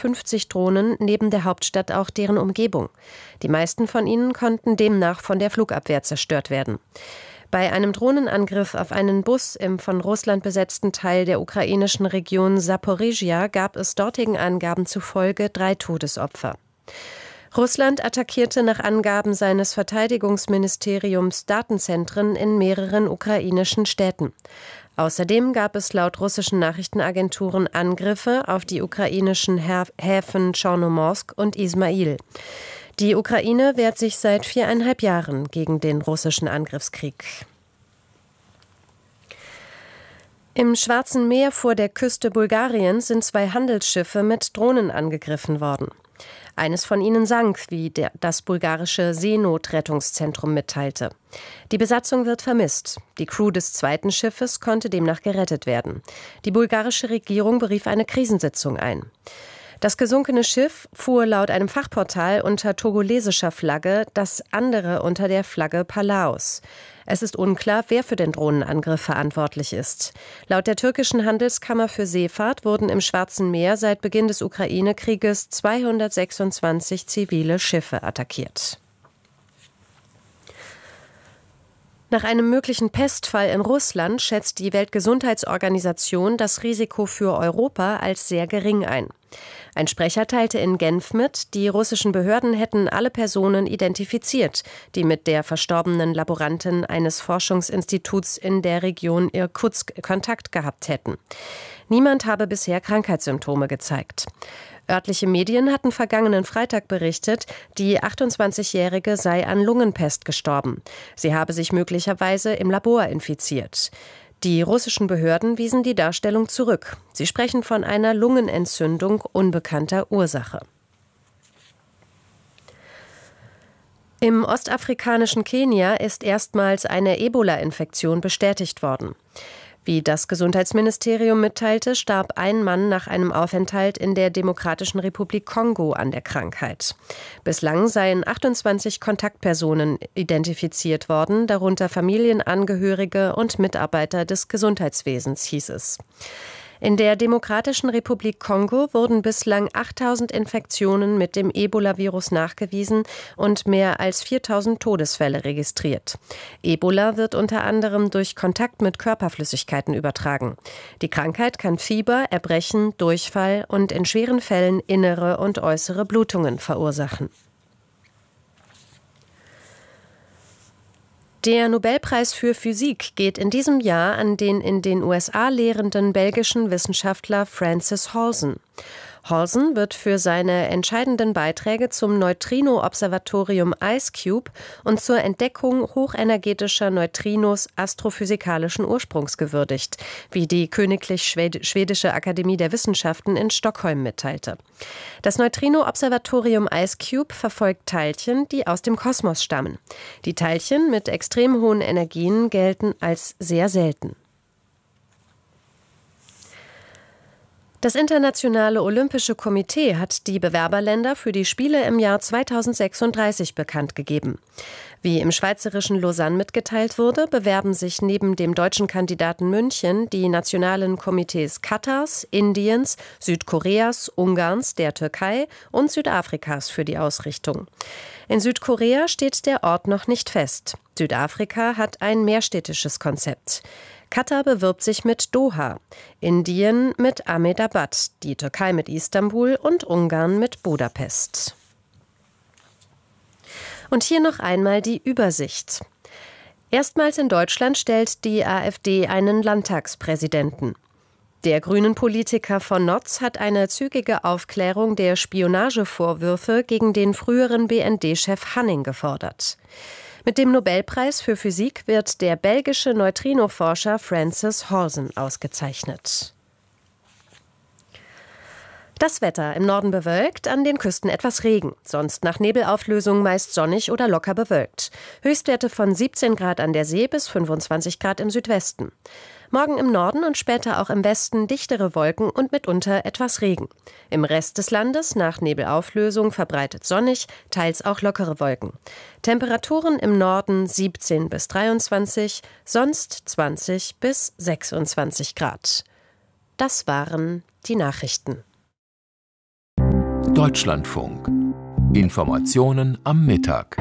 250 Drohnen neben der Hauptstadt auch deren Umgebung. Die meisten von ihnen konnten demnach von der Flugabwehr zerstört werden. Bei einem Drohnenangriff auf einen Bus im von Russland besetzten Teil der ukrainischen Region Saporizhia gab es dortigen Angaben zufolge 3 Todesopfer. Russland attackierte nach Angaben seines Verteidigungsministeriums Datenzentren in mehreren ukrainischen Städten. Außerdem gab es laut russischen Nachrichtenagenturen Angriffe auf die ukrainischen Häfen Tschornomorsk und Ismail. Die Ukraine wehrt sich seit 4,5 Jahren gegen den russischen Angriffskrieg. Im Schwarzen Meer vor der Küste Bulgariens sind 2 Handelsschiffe mit Drohnen angegriffen worden. Eines von ihnen sank, wie das bulgarische Seenotrettungszentrum mitteilte. Die Besatzung wird vermisst. Die Crew des 2. Schiffes konnte demnach gerettet werden. Die bulgarische Regierung berief eine Krisensitzung ein. Das gesunkene Schiff fuhr laut einem Fachportal unter togolesischer Flagge, das andere unter der Flagge Palaus. Es ist unklar, wer für den Drohnenangriff verantwortlich ist. Laut der türkischen Handelskammer für Seefahrt wurden im Schwarzen Meer seit Beginn des Ukraine-Krieges 226 zivile Schiffe attackiert. Nach einem möglichen Pestfall in Russland schätzt die Weltgesundheitsorganisation das Risiko für Europa als sehr gering ein. Ein Sprecher teilte in Genf mit, die russischen Behörden hätten alle Personen identifiziert, die mit der verstorbenen Laborantin eines Forschungsinstituts in der Region Irkutsk Kontakt gehabt hätten. Niemand habe bisher Krankheitssymptome gezeigt. Örtliche Medien hatten vergangenen Freitag berichtet, die 28-Jährige sei an Lungenpest gestorben. Sie habe sich möglicherweise im Labor infiziert. Die russischen Behörden wiesen die Darstellung zurück. Sie sprechen von einer Lungenentzündung unbekannter Ursache. Im ostafrikanischen Kenia ist erstmals eine Ebola-Infektion bestätigt worden. Wie das Gesundheitsministerium mitteilte, starb ein Mann nach einem Aufenthalt in der Demokratischen Republik Kongo an der Krankheit. Bislang seien 28 Kontaktpersonen identifiziert worden, darunter Familienangehörige und Mitarbeiter des Gesundheitswesens, hieß es. In der Demokratischen Republik Kongo wurden bislang 8.000 Infektionen mit dem Ebola-Virus nachgewiesen und mehr als 4.000 Todesfälle registriert. Ebola wird unter anderem durch Kontakt mit Körperflüssigkeiten übertragen. Die Krankheit kann Fieber, Erbrechen, Durchfall und in schweren Fällen innere und äußere Blutungen verursachen. Der Nobelpreis für Physik geht in diesem Jahr an den in den USA lehrenden belgischen Wissenschaftler Francis Halsen. Halsen wird für seine entscheidenden Beiträge zum Neutrino-Observatorium IceCube und zur Entdeckung hochenergetischer Neutrinos astrophysikalischen Ursprungs gewürdigt, wie die Königlich Schwedische Akademie der Wissenschaften in Stockholm mitteilte. Das Neutrino-Observatorium IceCube verfolgt Teilchen, die aus dem Kosmos stammen. Die Teilchen mit extrem hohen Energien gelten als sehr selten. Das Internationale Olympische Komitee hat die Bewerberländer für die Spiele im Jahr 2036 bekannt gegeben. Wie im schweizerischen Lausanne mitgeteilt wurde, bewerben sich neben dem deutschen Kandidaten München die nationalen Komitees Katars, Indiens, Südkoreas, Ungarns, der Türkei und Südafrikas für die Ausrichtung. In Südkorea steht der Ort noch nicht fest. Südafrika hat ein mehrstädtisches Konzept. Katar bewirbt sich mit Doha, Indien mit Ahmedabad, die Türkei mit Istanbul und Ungarn mit Budapest. Und hier noch einmal die Übersicht. Erstmals in Deutschland stellt die AfD einen Landtagspräsidenten. Der Grünen-Politiker von Notz hat eine zügige Aufklärung der Spionagevorwürfe gegen den früheren BND-Chef Hanning gefordert. Mit dem Nobelpreis für Physik wird der belgische Neutrinoforscher Francis Halsen ausgezeichnet. Das Wetter: im Norden bewölkt, an den Küsten etwas Regen. Sonst nach Nebelauflösung meist sonnig oder locker bewölkt. Höchstwerte von 17 Grad an der See bis 25 Grad im Südwesten. Morgen im Norden und später auch im Westen dichtere Wolken und mitunter etwas Regen. Im Rest des Landes nach Nebelauflösung verbreitet sonnig, teils auch lockere Wolken. Temperaturen im Norden 17 bis 23, sonst 20 bis 26 Grad. Das waren die Nachrichten. Deutschlandfunk. Informationen am Mittag.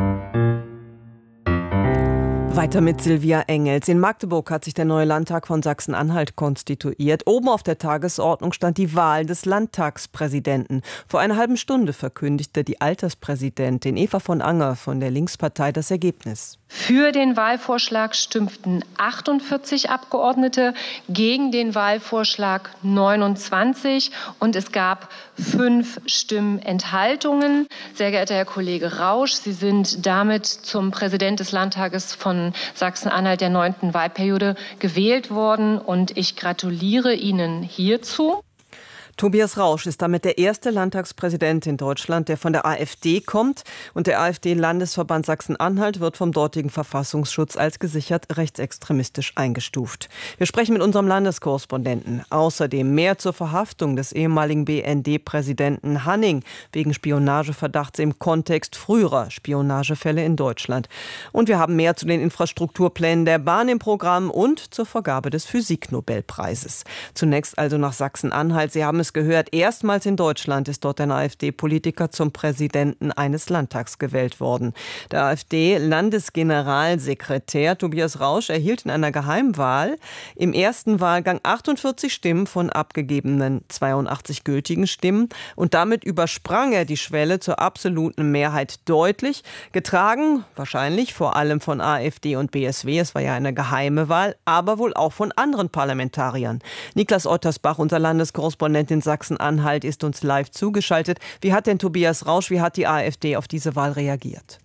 Weiter mit Silvia Engels. In Magdeburg hat sich der neue Landtag von Sachsen-Anhalt konstituiert. Oben auf der Tagesordnung stand die Wahl des Landtagspräsidenten. Vor einer halben Stunde verkündigte die Alterspräsidentin Eva von Anger von der Linkspartei das Ergebnis. Für den Wahlvorschlag stimmten 48 Abgeordnete, gegen den Wahlvorschlag 29 und es gab 5 Stimmenthaltungen. Sehr geehrter Herr Kollege Rausch, Sie sind damit zum Präsident des Landtages von Sachsen-Anhalt der 9. Wahlperiode gewählt worden und ich gratuliere Ihnen hierzu. Tobias Rausch ist damit der erste Landtagspräsident in Deutschland, der von der AfD kommt. Und der AfD-Landesverband Sachsen-Anhalt wird vom dortigen Verfassungsschutz als gesichert rechtsextremistisch eingestuft. Wir sprechen mit unserem Landeskorrespondenten. Außerdem mehr zur Verhaftung des ehemaligen BND-Präsidenten Hanning wegen Spionageverdachts im Kontext früherer Spionagefälle in Deutschland. Und wir haben mehr zu den Infrastrukturplänen der Bahn im Programm und zur Vergabe des Physiknobelpreises. Zunächst also nach Sachsen-Anhalt. Sie haben es gehört, erstmals in Deutschland ist dort ein AfD-Politiker zum Präsidenten eines Landtags gewählt worden. Der AfD-Landesgeneralsekretär Tobias Rausch erhielt in einer Geheimwahl im ersten Wahlgang 48 Stimmen von abgegebenen 82 gültigen Stimmen und damit übersprang er die Schwelle zur absoluten Mehrheit deutlich, getragen wahrscheinlich vor allem von AfD und BSW, es war ja eine geheime Wahl, aber wohl auch von anderen Parlamentariern. Niklas Ottersbach, unser Landeskorrespondent in Sachsen-Anhalt, ist uns live zugeschaltet. Wie hat denn Tobias Rausch, wie hat die AfD auf diese Wahl reagiert?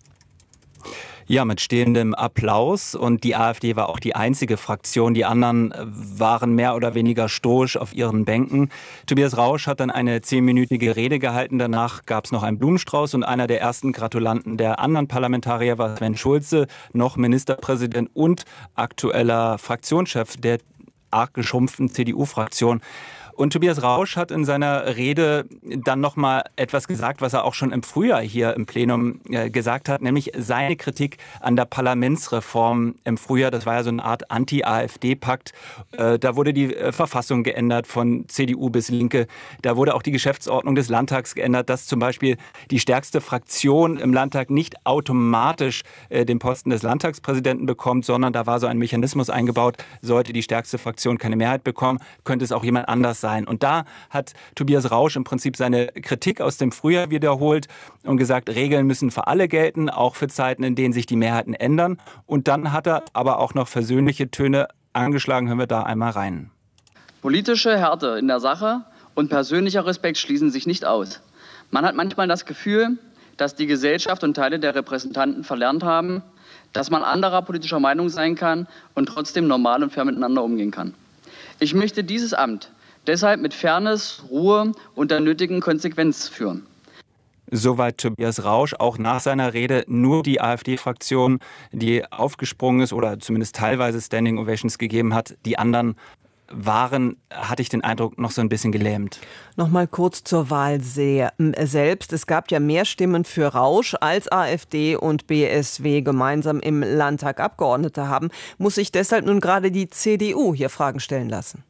Ja, mit stehendem Applaus, und die AfD war auch die einzige Fraktion. Die anderen waren mehr oder weniger stoisch auf ihren Bänken. Tobias Rausch hat dann eine 10-minütige Rede gehalten. Danach gab es noch einen Blumenstrauß und einer der ersten Gratulanten der anderen Parlamentarier war Sven Schulze, noch Ministerpräsident und aktueller Fraktionschef der arg geschrumpften CDU-Fraktion. Und Tobias Rausch hat in seiner Rede dann noch mal etwas gesagt, was er auch schon im Frühjahr hier im Plenum gesagt hat, nämlich seine Kritik an der Parlamentsreform im Frühjahr. Das war ja so eine Art Anti-AfD-Pakt. Da wurde die Verfassung geändert von CDU bis Linke. Da wurde auch die Geschäftsordnung des Landtags geändert, dass zum Beispiel die stärkste Fraktion im Landtag nicht automatisch den Posten des Landtagspräsidenten bekommt, sondern da war so ein Mechanismus eingebaut, sollte die stärkste Fraktion keine Mehrheit bekommen, könnte es auch jemand anders sein. Und da hat Tobias Rausch im Prinzip seine Kritik aus dem Frühjahr wiederholt und gesagt, Regeln müssen für alle gelten, auch für Zeiten, in denen sich die Mehrheiten ändern. Und dann hat er aber auch noch versöhnliche Töne angeschlagen. Hören wir da einmal rein. Politische Härte in der Sache und persönlicher Respekt schließen sich nicht aus. Man hat manchmal das Gefühl, dass die Gesellschaft und Teile der Repräsentanten verlernt haben, dass man anderer politischer Meinung sein kann und trotzdem normal und fair miteinander umgehen kann. Ich möchte dieses Amt deshalb mit Fairness, Ruhe und der nötigen Konsequenz führen. Soweit Tobias Rausch. Auch nach seiner Rede nur die AfD-Fraktion, die aufgesprungen ist oder zumindest teilweise Standing Ovations gegeben hat. Die anderen waren, hatte ich den Eindruck, noch so ein bisschen gelähmt. Nochmal kurz zur Wahl selbst. Es gab ja mehr Stimmen für Rausch, als AfD und BSW gemeinsam im Landtag Abgeordnete haben. Muss sich deshalb nun gerade die CDU hier Fragen stellen lassen?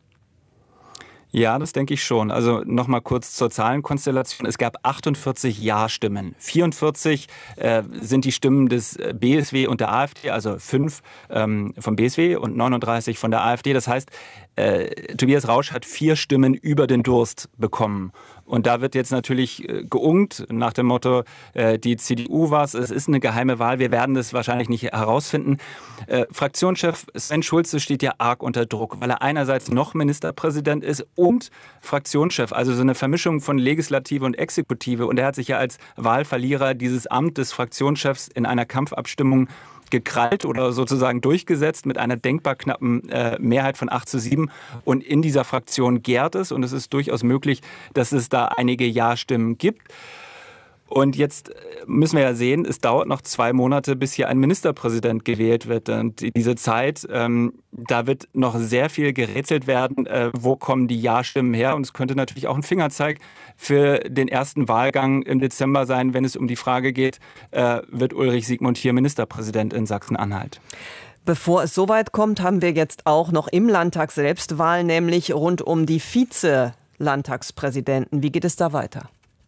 Ja, das denke ich schon. Also nochmal kurz zur Zahlenkonstellation. Es gab 48 Ja-Stimmen. 44 sind die Stimmen des BSW und der AfD, also 5 vom BSW und 39 von der AfD. Das heißt, Tobias Rausch hat 4 Stimmen über den Durst bekommen. Und da wird jetzt natürlich geungt nach dem Motto, die CDU war es ist eine geheime Wahl, wir werden das wahrscheinlich nicht herausfinden. Fraktionschef Sven Schulze steht ja arg unter Druck, weil er einerseits noch Ministerpräsident ist und Fraktionschef, also so eine Vermischung von Legislative und Exekutive. Und er hat sich ja als Wahlverlierer dieses Amt des Fraktionschefs in einer Kampfabstimmung gekrallt oder sozusagen durchgesetzt mit einer denkbar knappen Mehrheit von 8:7. Und in dieser Fraktion gärt es, und es ist durchaus möglich, dass es da einige Ja-Stimmen gibt. Und jetzt müssen wir ja sehen, es dauert noch 2 Monate, bis hier ein Ministerpräsident gewählt wird. Und diese Zeit, da wird noch sehr viel gerätselt werden, wo kommen die Ja-Stimmen her. Und es könnte natürlich auch ein Fingerzeig für den ersten Wahlgang im Dezember sein, wenn es um die Frage geht, wird Ulrich Sigmund hier Ministerpräsident in Sachsen-Anhalt. Bevor es soweit kommt, haben wir jetzt auch noch im Landtag selbst Wahlen, nämlich rund um die Vize-Landtagspräsidenten. Wie geht es da weiter?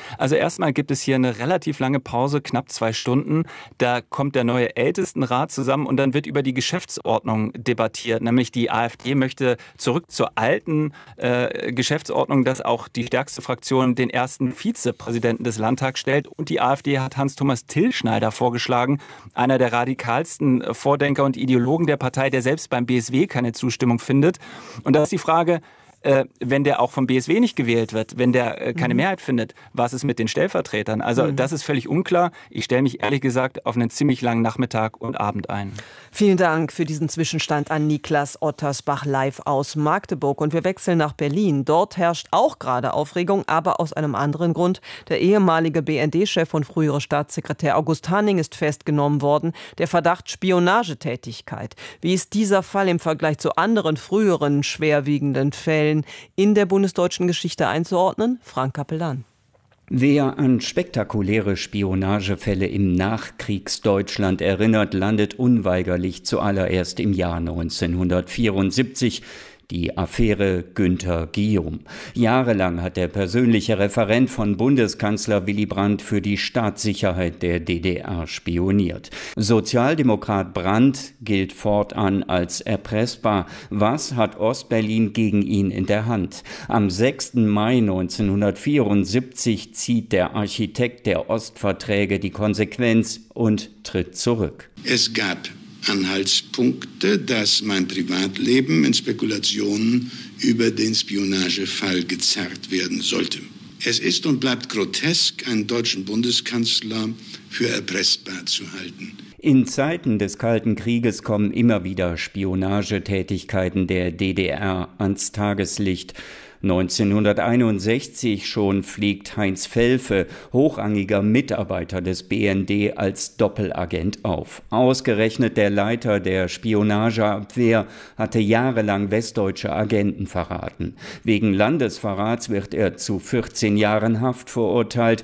Also erstmal gibt es hier eine relativ lange Pause, knapp 2 Stunden. Da kommt der neue Ältestenrat zusammen und dann wird über die Geschäftsordnung debattiert. Nämlich die AfD möchte zurück zur alten Geschäftsordnung, dass auch die stärkste Fraktion den ersten Vizepräsidenten des Landtags stellt. Und die AfD hat Hans-Thomas Tillschneider vorgeschlagen, einer der radikalsten Vordenker und Ideologen der Partei, der selbst beim BSW keine Zustimmung findet. Und da ist die Frage, wenn der auch vom BSW nicht gewählt wird, wenn der keine Mehrheit findet, was ist mit den Stellvertretern? Also das ist völlig unklar. Ich stelle mich ehrlich gesagt auf einen ziemlich langen Nachmittag und Abend ein. Vielen Dank für diesen Zwischenstand an Niklas Ottersbach live aus Magdeburg. Und wir wechseln nach Berlin. Dort herrscht auch gerade Aufregung, aber aus einem anderen Grund. Der ehemalige BND-Chef und frühere Staatssekretär August Hanning ist festgenommen worden. Der Verdacht Spionagetätigkeit. Wie ist dieser Fall im Vergleich zu anderen früheren schwerwiegenden Fällen in der bundesdeutschen Geschichte einzuordnen? Frank Capellan. Wer an spektakuläre Spionagefälle im Nachkriegsdeutschland erinnert, landet unweigerlich zuallererst im Jahr 1974. Die Affäre Günther Guillaume. Jahrelang hat der persönliche Referent von Bundeskanzler Willy Brandt für die Staatssicherheit der DDR spioniert. Sozialdemokrat Brandt gilt fortan als erpressbar. Was hat Ostberlin gegen ihn in der Hand? Am 6. Mai 1974 zieht der Architekt der Ostverträge die Konsequenz und tritt zurück. Es gab Anhaltspunkte, dass mein Privatleben in Spekulationen über den Spionagefall gezerrt werden sollte. Es ist und bleibt grotesk, einen deutschen Bundeskanzler für erpressbar zu halten. In Zeiten des Kalten Krieges kommen immer wieder Spionagetätigkeiten der DDR ans Tageslicht. 1961 schon fliegt Heinz Felfe, hochrangiger Mitarbeiter des BND, als Doppelagent auf. Ausgerechnet der Leiter der Spionageabwehr hatte jahrelang westdeutsche Agenten verraten. Wegen Landesverrats wird er zu 14 Jahren Haft verurteilt,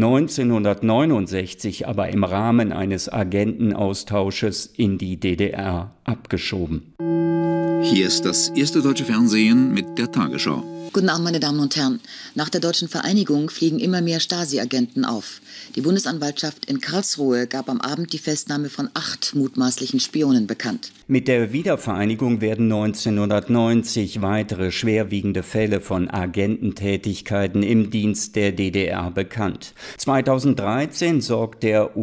1969 aber im Rahmen eines Agentenaustausches in die DDR abgeschoben. Hier ist das erste deutsche Fernsehen mit der Tagesschau. Guten Abend, meine Damen und Herren. Nach der deutschen Vereinigung fliegen immer mehr Stasi-Agenten auf. Die Bundesanwaltschaft in Karlsruhe gab am Abend die Festnahme von 8 mutmaßlichen Spionen bekannt. Mit der Wiedervereinigung werden 1990 weitere schwerwiegende Fälle von Agententätigkeiten im Dienst der DDR bekannt. 2013 sorgt der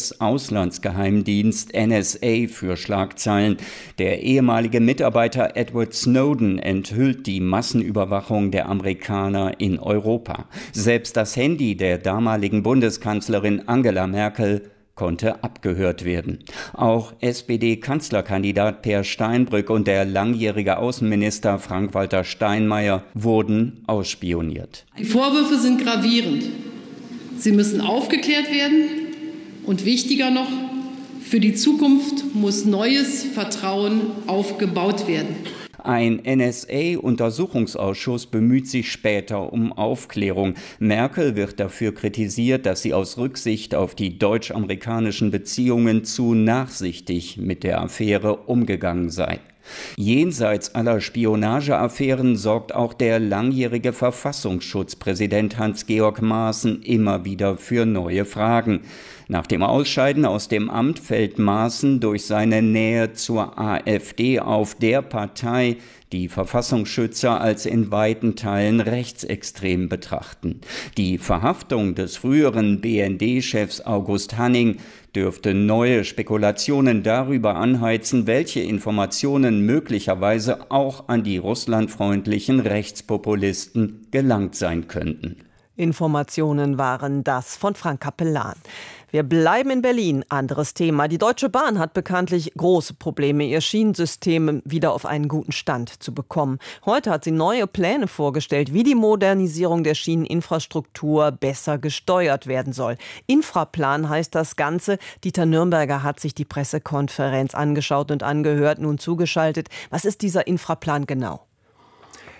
US-Auslandsgeheimdienst NSA für Schlagzeilen. Der ehemalige Mitarbeiter Edward Snowden enthüllt die Massenüberwachung der Amerikaner in Europa. Selbst das Handy der damaligen Bundeskanzlerin Angela Merkel konnte abgehört werden. Auch SPD-Kanzlerkandidat Peer Steinbrück und der langjährige Außenminister Frank-Walter Steinmeier wurden ausspioniert. Die Vorwürfe sind gravierend. Sie müssen aufgeklärt werden und wichtiger noch, für die Zukunft muss neues Vertrauen aufgebaut werden. Ein NSA-Untersuchungsausschuss bemüht sich später um Aufklärung. Merkel wird dafür kritisiert, dass sie aus Rücksicht auf die deutsch-amerikanischen Beziehungen zu nachsichtig mit der Affäre umgegangen sei. Jenseits aller Spionageaffären sorgt auch der langjährige Verfassungsschutzpräsident Hans-Georg Maaßen immer wieder für neue Fragen. Nach dem Ausscheiden aus dem Amt fällt Maaßen durch seine Nähe zur AfD auf, der Partei, die Verfassungsschützer als in weiten Teilen rechtsextrem betrachten. Die Verhaftung des früheren BND-Chefs August Hanning dürfte neue Spekulationen darüber anheizen, welche Informationen möglicherweise auch an die russlandfreundlichen Rechtspopulisten gelangt sein könnten. Informationen waren das von Frank Capellan. Wir bleiben in Berlin. Anderes Thema. Die Deutsche Bahn hat bekanntlich große Probleme, ihr Schienensystem wieder auf einen guten Stand zu bekommen. Heute hat sie neue Pläne vorgestellt, wie die Modernisierung der Schieneninfrastruktur besser gesteuert werden soll. Infraplan heißt das Ganze. Dieter Nürnberger hat sich die Pressekonferenz angeschaut und angehört, nun zugeschaltet. Was ist dieser Infraplan genau?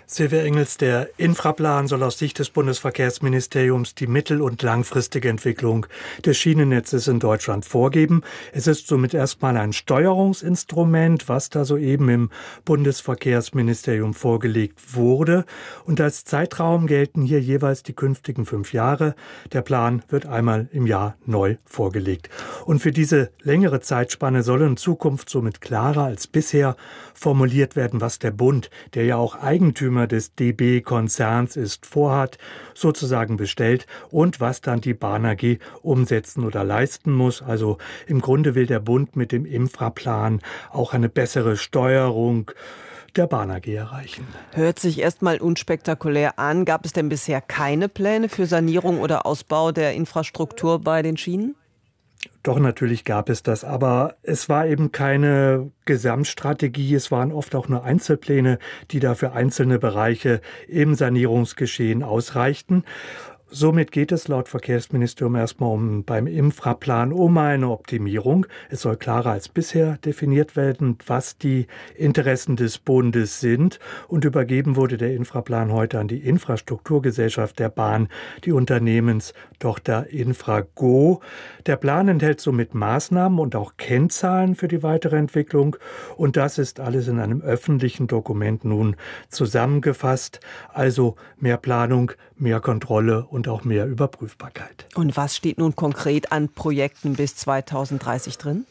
Silvia Engels, der Infraplan soll aus Sicht des Bundesverkehrsministeriums die mittel- und langfristige Entwicklung des Schienennetzes in Deutschland vorgeben. Es ist somit erstmal ein Steuerungsinstrument, was da soeben im Bundesverkehrsministerium vorgelegt wurde. Und als Zeitraum gelten hier jeweils die künftigen 5 Jahre. Der Plan wird einmal im Jahr neu vorgelegt. Und für diese längere Zeitspanne soll in Zukunft somit klarer als bisher formuliert werden, was der Bund, der ja auch Eigentümer des DB-Konzerns ist, vorhat, sozusagen bestellt und was dann die Bahn AG umsetzen oder leisten muss. Also im Grunde will der Bund mit dem Infraplan auch eine bessere Steuerung der Bahn AG erreichen. Hört sich erstmal unspektakulär an. Gab es denn bisher keine Pläne für Sanierung oder Ausbau der Infrastruktur bei den Schienen? Doch, natürlich gab es das, aber es war eben keine Gesamtstrategie. Es waren oft auch nur Einzelpläne, die da für einzelne Bereiche im Sanierungsgeschehen ausreichten. Somit geht es laut Verkehrsministerium erstmal beim Infraplan um eine Optimierung. Es soll klarer als bisher definiert werden, was die Interessen des Bundes sind. Und übergeben wurde der Infraplan heute an die Infrastrukturgesellschaft der Bahn, die Unternehmenstochter Infrago. Der Plan enthält somit Maßnahmen und auch Kennzahlen für die weitere Entwicklung. Und das ist alles in einem öffentlichen Dokument nun zusammengefasst. Also mehr Planung, mehr Kontrolle und auch mehr Überprüfbarkeit. Und was steht nun konkret an Projekten bis 2030 drin?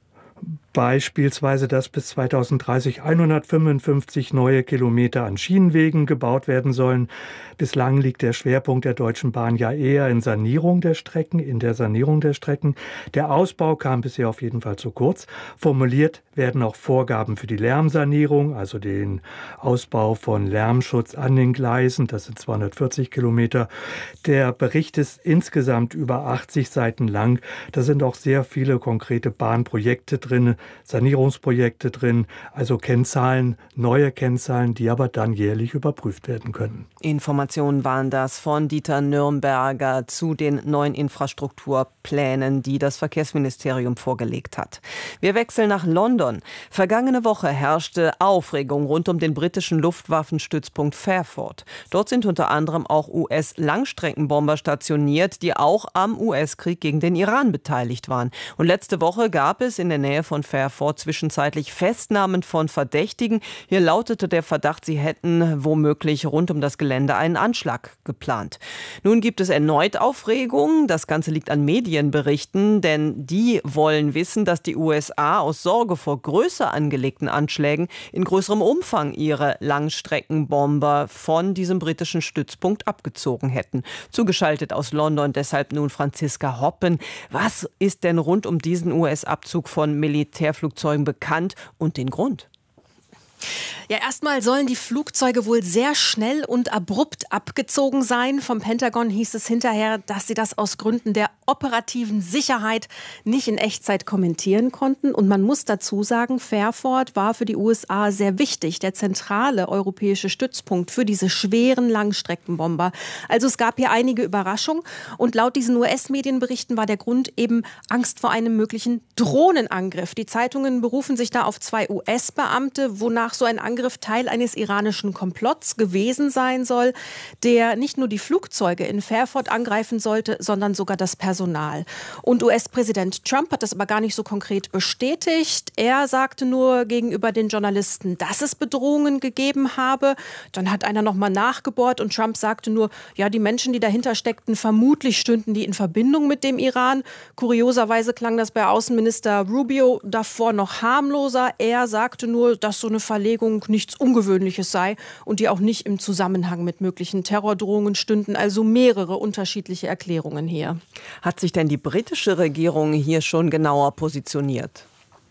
Beispielsweise, dass bis 2030 155 neue Kilometer an Schienenwegen gebaut werden sollen. Bislang liegt der Schwerpunkt der Deutschen Bahn ja eher in der Sanierung der Strecken. Der Ausbau kam bisher auf jeden Fall zu kurz. Formuliert werden auch Vorgaben für die Lärmsanierung, also den Ausbau von Lärmschutz an den Gleisen. Das sind 240 Kilometer. Der Bericht ist insgesamt über 80 Seiten lang. Da sind auch sehr viele konkrete Bahnprojekte drin, Sanierungsprojekte drin, also Kennzahlen, neue Kennzahlen, die aber dann jährlich überprüft werden können. Informationen waren das von Dieter Nürnberger zu den neuen Infrastrukturplänen, die das Verkehrsministerium vorgelegt hat. Wir wechseln nach London. Vergangene Woche herrschte Aufregung rund um den britischen Luftwaffenstützpunkt Fairford. Dort sind unter anderem auch US-Langstreckenbomber stationiert, die auch am US-Krieg gegen den Iran beteiligt waren. Und letzte Woche gab es in der Nähe von Fairford zwischenzeitlich Festnahmen von Verdächtigen. Hier lautete der Verdacht, sie hätten womöglich rund um das Gelände einen Anschlag geplant. Nun gibt es erneut Aufregung. Das Ganze liegt an Medienberichten, denn die wollen wissen, dass die USA aus Sorge vor größer angelegten Anschlägen in größerem Umfang ihre Langstreckenbomber von diesem britischen Stützpunkt abgezogen hätten. Zugeschaltet aus London deshalb nun Franziska Hoppen. Was ist denn rund um diesen US-Abzug von Militärflugzeugen bekannt und den Grund? Ja, erstmal sollen die Flugzeuge wohl sehr schnell und abrupt abgezogen sein. Vom Pentagon hieß es hinterher, dass sie das aus Gründen der operativen Sicherheit nicht in Echtzeit kommentieren konnten. Und man muss dazu sagen, Fairford war für die USA sehr wichtig, der zentrale europäische Stützpunkt für diese schweren Langstreckenbomber. Also es gab hier einige Überraschungen. Und laut diesen US-Medienberichten war der Grund eben Angst vor einem möglichen Drohnenangriff. Die Zeitungen berufen sich da auf 2 US-Beamte, wonach so ein Angriff Teil eines iranischen Komplotts gewesen sein soll, der nicht nur die Flugzeuge in Fairford angreifen sollte, sondern sogar das Personal. Und US-Präsident Trump hat das aber gar nicht so konkret bestätigt. Er sagte nur gegenüber den Journalisten, dass es Bedrohungen gegeben habe. Dann hat einer nochmal nachgebohrt und Trump sagte nur, ja, die Menschen, die dahinter steckten, vermutlich stünden die in Verbindung mit dem Iran. Kurioserweise klang das bei Außenminister Rubio davor noch harmloser. Er sagte nur, dass so eine Verlegung nichts Ungewöhnliches sei und die auch nicht im Zusammenhang mit möglichen Terrordrohungen stünden. Also mehrere unterschiedliche Erklärungen hier. Hat sich denn die britische Regierung hier schon genauer positioniert?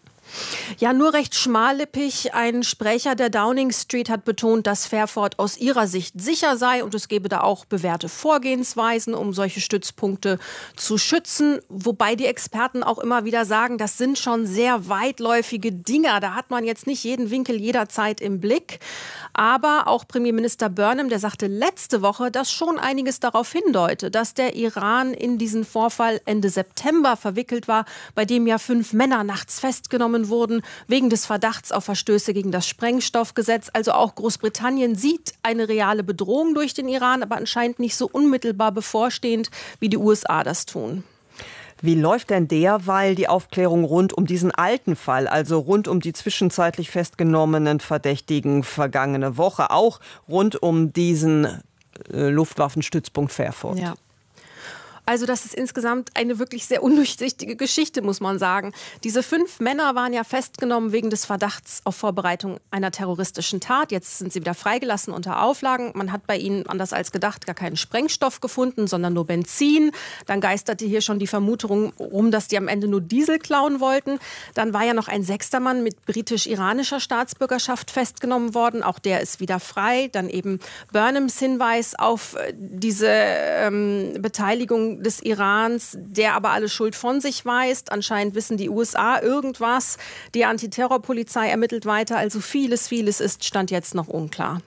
Ja, nur recht schmallippig. Ein Sprecher der Downing Street hat betont, dass Fairford aus ihrer Sicht sicher sei und es gebe da auch bewährte Vorgehensweisen, um solche Stützpunkte zu schützen. Wobei die Experten auch immer wieder sagen, das sind schon sehr weitläufige Dinger. Da hat man jetzt nicht jeden Winkel jederzeit im Blick. Aber auch Premierminister Burnham, der sagte letzte Woche, dass schon einiges darauf hindeute, dass der Iran in diesen Vorfall Ende September verwickelt war, bei dem ja 5 Männer nachts festgenommen festgenommen wurden, wegen des Verdachts auf Verstöße gegen das Sprengstoffgesetz. Also auch Großbritannien sieht eine reale Bedrohung durch den Iran, aber anscheinend nicht so unmittelbar bevorstehend, wie die USA das tun. Wie läuft denn derweil die Aufklärung rund um diesen alten Fall, also rund um die zwischenzeitlich festgenommenen Verdächtigen vergangene Woche, auch rund um diesen Luftwaffenstützpunkt Fairford? Ja. Also das ist insgesamt eine wirklich sehr undurchsichtige Geschichte, muss man sagen. Diese 5 Männer waren ja festgenommen wegen des Verdachts auf Vorbereitung einer terroristischen Tat. Jetzt sind sie wieder freigelassen unter Auflagen. Man hat bei ihnen, anders als gedacht, gar keinen Sprengstoff gefunden, sondern nur Benzin. Dann geisterte hier schon die Vermutung rum, dass die am Ende nur Diesel klauen wollten. Dann war ja noch ein 6. Mann mit britisch-iranischer Staatsbürgerschaft festgenommen worden. Auch der ist wieder frei. Dann eben Burnhams Hinweis auf diese Beteiligung des Irans, der aber alle Schuld von sich weist. Anscheinend wissen die USA irgendwas. Die Antiterrorpolizei ermittelt weiter. Also vieles ist Stand jetzt noch unklar.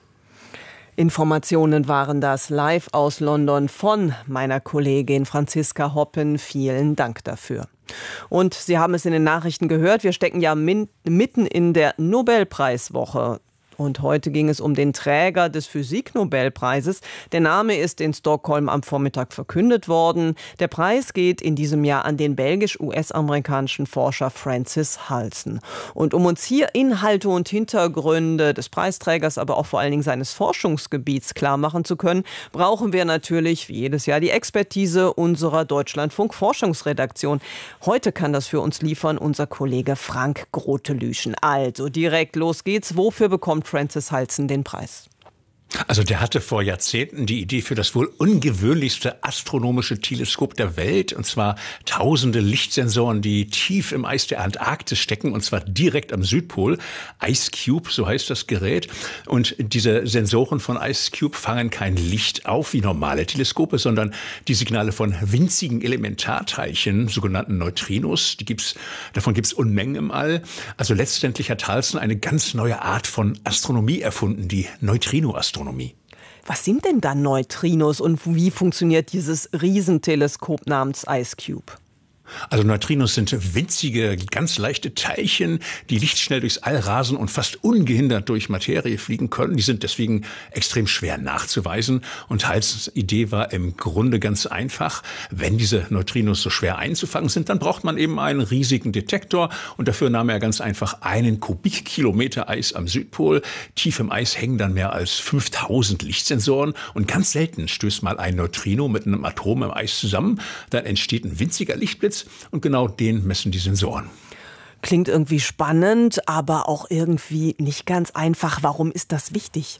Informationen waren das live aus London von meiner Kollegin Franziska Hoppen. Vielen Dank dafür. Und Sie haben es in den Nachrichten gehört, wir stecken ja mitten in der Nobelpreiswoche. Und heute ging es um den Träger des Physik-Nobelpreises. Der Name ist in Stockholm am Vormittag verkündet worden. Der Preis geht in diesem Jahr an den belgisch-US-amerikanischen Forscher Francis Halsen. Und um uns hier Inhalte und Hintergründe des Preisträgers, aber auch vor allen Dingen seines Forschungsgebiets klar machen zu können, brauchen wir natürlich wie jedes Jahr die Expertise unserer Deutschlandfunk-Forschungsredaktion. Heute kann das für uns liefern unser Kollege Frank Grotelüschen. Also direkt los geht's. Wofür bekommt Francis Halsen den Preis? Also der hatte vor Jahrzehnten die Idee für das wohl ungewöhnlichste astronomische Teleskop der Welt, und zwar tausende Lichtsensoren, die tief im Eis der Antarktis stecken, und zwar direkt am Südpol. IceCube, so heißt das Gerät. Und diese Sensoren von IceCube fangen kein Licht auf wie normale Teleskope, sondern die Signale von winzigen Elementarteilchen, sogenannten Neutrinos. Davon gibt's Unmengen im All. Also letztendlich hat Halsen eine ganz neue Art von Astronomie erfunden, die Neutrino-Astronomie. Was sind denn dann Neutrinos und wie funktioniert dieses Riesenteleskop namens IceCube? Also Neutrinos sind winzige, ganz leichte Teilchen, die lichtschnell durchs All rasen und fast ungehindert durch Materie fliegen können. Die sind deswegen extrem schwer nachzuweisen. Und Halsens Idee war im Grunde ganz einfach. Wenn diese Neutrinos so schwer einzufangen sind, dann braucht man eben einen riesigen Detektor. Und dafür nahm er ganz einfach 1 Kubikkilometer Eis am Südpol. Tief im Eis hängen dann mehr als 5000 Lichtsensoren. Und ganz selten stößt mal ein Neutrino mit einem Atom im Eis zusammen. Dann entsteht ein winziger Lichtblitz. Und genau den messen die Sensoren. Klingt irgendwie spannend, aber auch irgendwie nicht ganz einfach. Warum ist das wichtig?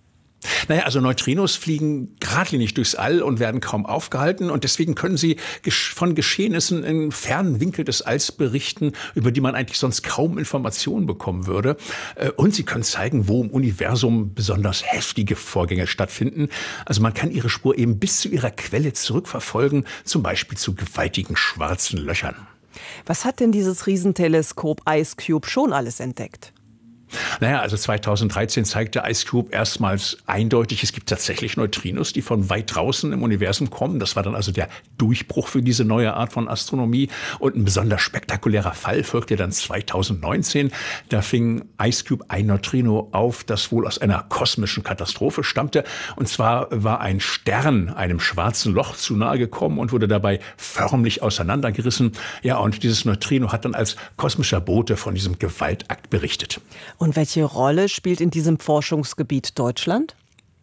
Naja, also Neutrinos fliegen geradlinig durchs All und werden kaum aufgehalten. Und deswegen können sie von Geschehnissen im fernen Winkel des Alls berichten, über die man eigentlich sonst kaum Informationen bekommen würde. Und sie können zeigen, wo im Universum besonders heftige Vorgänge stattfinden. Also man kann ihre Spur eben bis zu ihrer Quelle zurückverfolgen, zum Beispiel zu gewaltigen schwarzen Löchern. Was hat denn dieses Riesenteleskop IceCube schon alles entdeckt? Naja, also 2013 zeigte IceCube erstmals eindeutig, es gibt tatsächlich Neutrinos, die von weit draußen im Universum kommen. Das war dann also der Durchbruch für diese neue Art von Astronomie. Und ein besonders spektakulärer Fall folgte dann 2019. Da fing IceCube ein Neutrino auf, das wohl aus einer kosmischen Katastrophe stammte. Und zwar war ein Stern einem schwarzen Loch zu nahe gekommen und wurde dabei förmlich auseinandergerissen. Ja, und dieses Neutrino hat dann als kosmischer Bote von diesem Gewaltakt berichtet. Und welche Rolle spielt in diesem Forschungsgebiet Deutschland?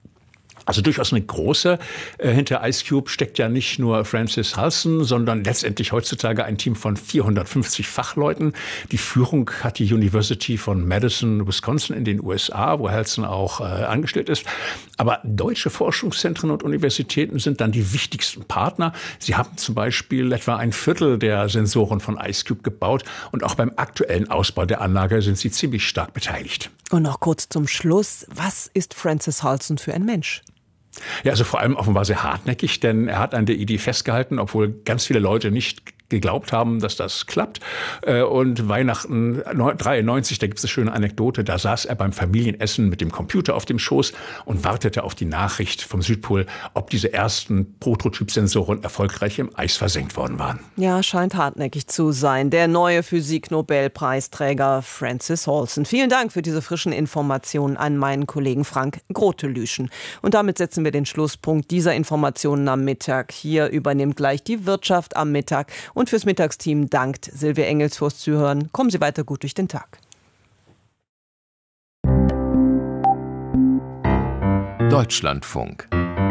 Also durchaus eine große. Hinter IceCube steckt ja nicht nur Francis Halsen, sondern letztendlich heutzutage ein Team von 450 Fachleuten. Die Führung hat die University von Madison, Wisconsin in den USA, wo Halsen auch angestellt ist. Aber deutsche Forschungszentren und Universitäten sind dann die wichtigsten Partner. Sie haben zum Beispiel etwa 1/4 der Sensoren von IceCube gebaut. Und auch beim aktuellen Ausbau der Anlage sind sie ziemlich stark beteiligt. Und noch kurz zum Schluss. Was ist Francis Halsen für ein Mensch? Ja, also vor allem offenbar sehr hartnäckig, denn er hat an der Idee festgehalten, obwohl ganz viele Leute nicht geglaubt haben, dass das klappt. Und Weihnachten 93, da gibt es eine schöne Anekdote, da saß er beim Familienessen mit dem Computer auf dem Schoß und wartete auf die Nachricht vom Südpol, ob diese ersten Prototypsensoren erfolgreich im Eis versenkt worden waren. Ja, scheint hartnäckig zu sein. Der neue Physik-Nobelpreisträger Francis Halsen. Vielen Dank für diese frischen Informationen an meinen Kollegen Frank Grotelüschen. Und damit setzen wir den Schlusspunkt dieser Informationen am Mittag. Hier übernimmt gleich die Wirtschaft am Mittag. Und fürs Mittagsteam dankt Silvia Engels fürs Zuhören. Kommen Sie weiter gut durch den Tag. Deutschlandfunk.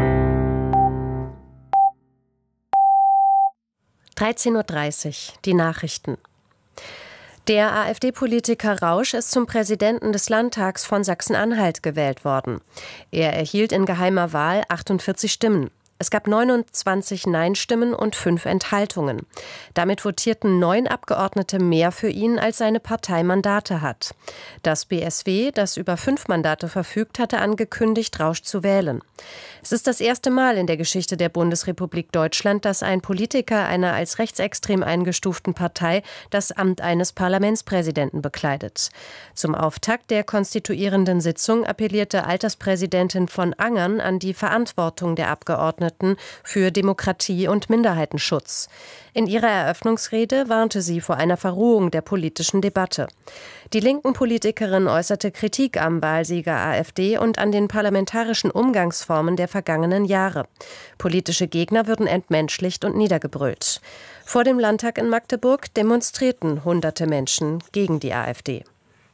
13:30 Uhr, die Nachrichten. Der AfD-Politiker Rausch ist zum Präsidenten des Landtags von Sachsen-Anhalt gewählt worden. Er erhielt in geheimer Wahl 48 Stimmen. Es gab 29 Nein-Stimmen und 5 Enthaltungen. Damit votierten 9 Abgeordnete mehr für ihn, als seine Partei Mandate hat. Das BSW, das über 5 Mandate verfügt, hatte angekündigt, Rausch zu wählen. Es ist das erste Mal in der Geschichte der Bundesrepublik Deutschland, dass ein Politiker einer als rechtsextrem eingestuften Partei das Amt eines Parlamentspräsidenten bekleidet. Zum Auftakt der konstituierenden Sitzung appellierte Alterspräsidentin von Angern an die Verantwortung der Abgeordneten für Demokratie und Minderheitenschutz. In ihrer Eröffnungsrede warnte sie vor einer Verrohung der politischen Debatte. Die linken Politikerin äußerte Kritik am Wahlsieger AfD und an den parlamentarischen Umgangsformen der vergangenen Jahre. Politische Gegner würden entmenschlicht und niedergebrüllt. Vor dem Landtag in Magdeburg demonstrierten hunderte Menschen gegen die AfD.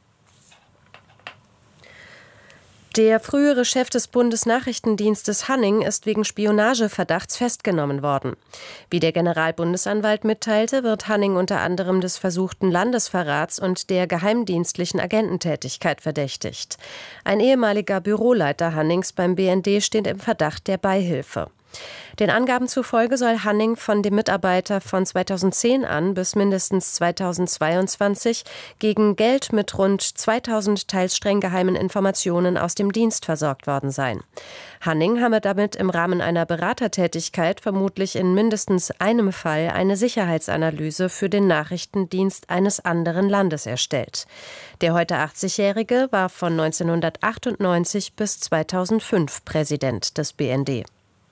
Der frühere Chef des Bundesnachrichtendienstes Hanning ist wegen Spionageverdachts festgenommen worden. Wie der Generalbundesanwalt mitteilte, wird Hanning unter anderem des versuchten Landesverrats und der geheimdienstlichen Agententätigkeit verdächtigt. Ein ehemaliger Büroleiter Hannings beim BND steht im Verdacht der Beihilfe. Den Angaben zufolge soll Hanning von dem Mitarbeiter von 2010 an bis mindestens 2022 gegen Geld mit rund 2000 teils streng geheimen Informationen aus dem Dienst versorgt worden sein. Hanning habe damit im Rahmen einer Beratertätigkeit vermutlich in mindestens einem Fall eine Sicherheitsanalyse für den Nachrichtendienst eines anderen Landes erstellt. Der heute 80-Jährige war von 1998 bis 2005 Präsident des BND.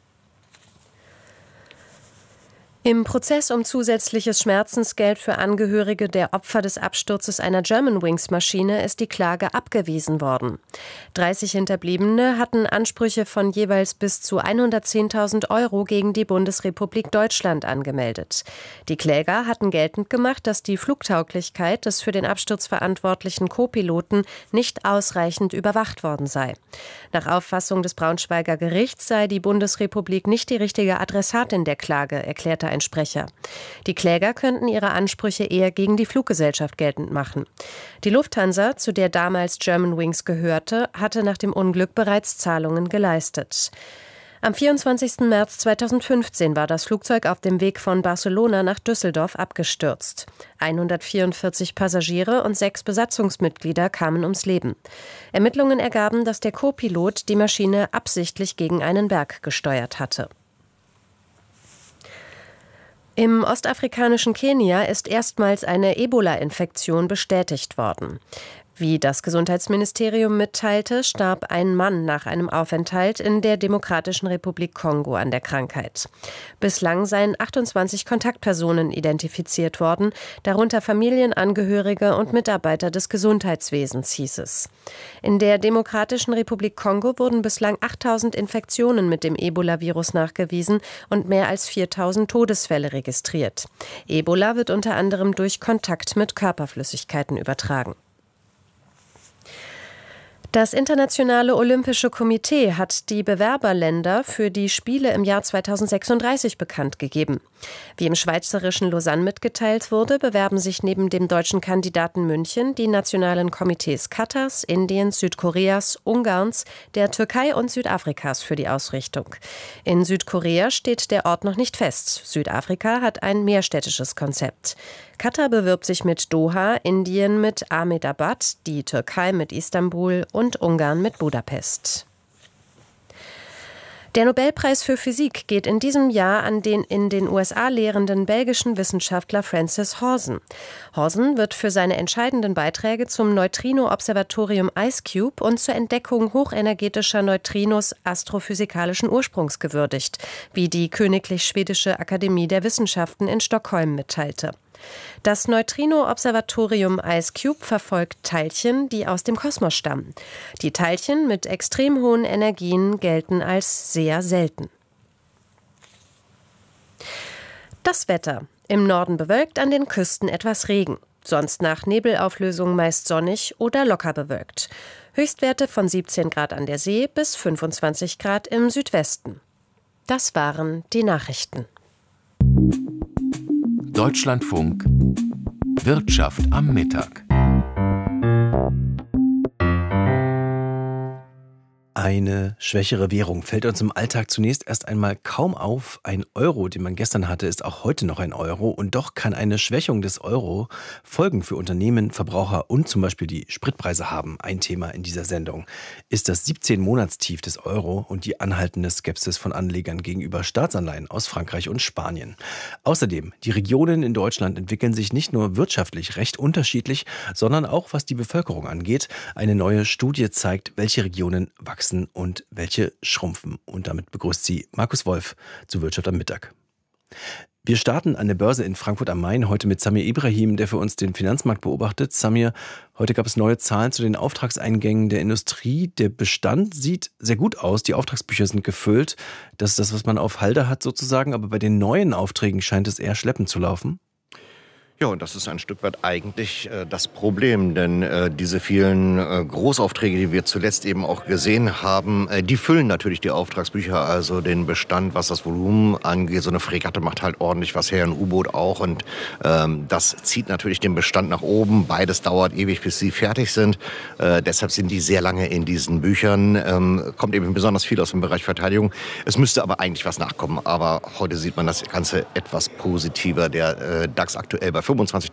Im Prozess um zusätzliches Schmerzensgeld für Angehörige der Opfer des Absturzes einer Germanwings-Maschine ist die Klage abgewiesen worden. 30 Hinterbliebene hatten Ansprüche von jeweils bis zu 110.000 € gegen die Bundesrepublik Deutschland angemeldet. Die Kläger hatten geltend gemacht, dass die Flugtauglichkeit des für den Absturz verantwortlichen Co-Piloten nicht ausreichend überwacht worden sei. Nach Auffassung des Braunschweiger Gerichts sei die Bundesrepublik nicht die richtige Adressatin der Klage, erklärte ein Sprecher. Die Kläger könnten ihre Ansprüche eher gegen die Fluggesellschaft geltend machen. Die Lufthansa, zu der damals Germanwings gehörte, hatte nach dem Unglück bereits Zahlungen geleistet. Am 24. März 2015 war das Flugzeug auf dem Weg von Barcelona nach Düsseldorf abgestürzt. 144 Passagiere und 6 Besatzungsmitglieder kamen ums Leben. Ermittlungen ergaben, dass der Co-Pilot die Maschine absichtlich gegen einen Berg gesteuert hatte. Im ostafrikanischen Kenia ist erstmals eine Ebola-Infektion bestätigt worden. Wie das Gesundheitsministerium mitteilte, starb ein Mann nach einem Aufenthalt in der Demokratischen Republik Kongo an der Krankheit. Bislang seien 28 Kontaktpersonen identifiziert worden, darunter Familienangehörige und Mitarbeiter des Gesundheitswesens, hieß es. In der Demokratischen Republik Kongo wurden bislang 8.000 Infektionen mit dem Ebola-Virus nachgewiesen und mehr als 4.000 Todesfälle registriert. Ebola wird unter anderem durch Kontakt mit Körperflüssigkeiten übertragen. Das Internationale Olympische Komitee hat die Bewerberländer für die Spiele im Jahr 2036 bekannt gegeben. Wie im schweizerischen Lausanne mitgeteilt wurde, bewerben sich neben dem deutschen Kandidaten München die nationalen Komitees Katars, Indiens, Südkoreas, Ungarns, der Türkei und Südafrikas für die Ausrichtung. In Südkorea steht der Ort noch nicht fest. Südafrika hat ein mehrstädtisches Konzept. Katar bewirbt sich mit Doha, Indien mit Ahmedabad, die Türkei mit Istanbul und Ungarn mit Budapest. Der Nobelpreis für Physik geht in diesem Jahr an den in den USA lehrenden belgischen Wissenschaftler Francis Horsen. Horsen wird für seine entscheidenden Beiträge zum Neutrino-Observatorium IceCube und zur Entdeckung hochenergetischer Neutrinos astrophysikalischen Ursprungs gewürdigt, wie die Königlich Schwedische Akademie der Wissenschaften in Stockholm mitteilte. Das Neutrino-Observatorium IceCube verfolgt Teilchen, die aus dem Kosmos stammen. Die Teilchen mit extrem hohen Energien gelten als sehr selten. Das Wetter. Im Norden bewölkt, an den Küsten etwas Regen. Sonst nach Nebelauflösung meist sonnig oder locker bewölkt. Höchstwerte von 17 Grad an der See bis 25 Grad im Südwesten. Das waren die Nachrichten. Deutschlandfunk Wirtschaft am Mittag. Eine schwächere Währung fällt uns im Alltag zunächst erst einmal kaum auf. Ein Euro, den man gestern hatte, ist auch heute noch ein Euro. Und doch kann eine Schwächung des Euro Folgen für Unternehmen, Verbraucher und zum Beispiel die Spritpreise haben. Ein Thema in dieser Sendung ist das 17-Monatstief des Euro und die anhaltende Skepsis von Anlegern gegenüber Staatsanleihen aus Frankreich und Spanien. Außerdem, die Regionen in Deutschland entwickeln sich nicht nur wirtschaftlich recht unterschiedlich, sondern auch was die Bevölkerung angeht. Eine neue Studie zeigt, welche Regionen wachsen und welche schrumpfen. Und damit begrüßt sie Markus Wolf zu Wirtschaft am Mittag. Wir starten an der Börse in Frankfurt am Main heute mit Samir Ibrahim, der für uns den Finanzmarkt beobachtet. Samir, heute gab es neue Zahlen zu den Auftragseingängen der Industrie. Der Bestand sieht sehr gut aus, die Auftragsbücher sind gefüllt. Das ist das, was man auf Halde hat sozusagen, aber bei den neuen Aufträgen scheint es eher schleppend zu laufen. Ja, und das ist ein Stück weit eigentlich das Problem, denn diese vielen Großaufträge, die wir zuletzt eben auch gesehen haben, die füllen natürlich die Auftragsbücher, also den Bestand, was das Volumen angeht. So eine Fregatte macht halt ordentlich was her, ein U-Boot auch, und das zieht natürlich den Bestand nach oben. Beides dauert ewig, bis sie fertig sind. Deshalb sind die sehr lange in diesen Büchern. Kommt eben besonders viel aus dem Bereich Verteidigung. Es müsste aber eigentlich was nachkommen, aber heute sieht man das Ganze etwas positiver. Der DAX aktuell bei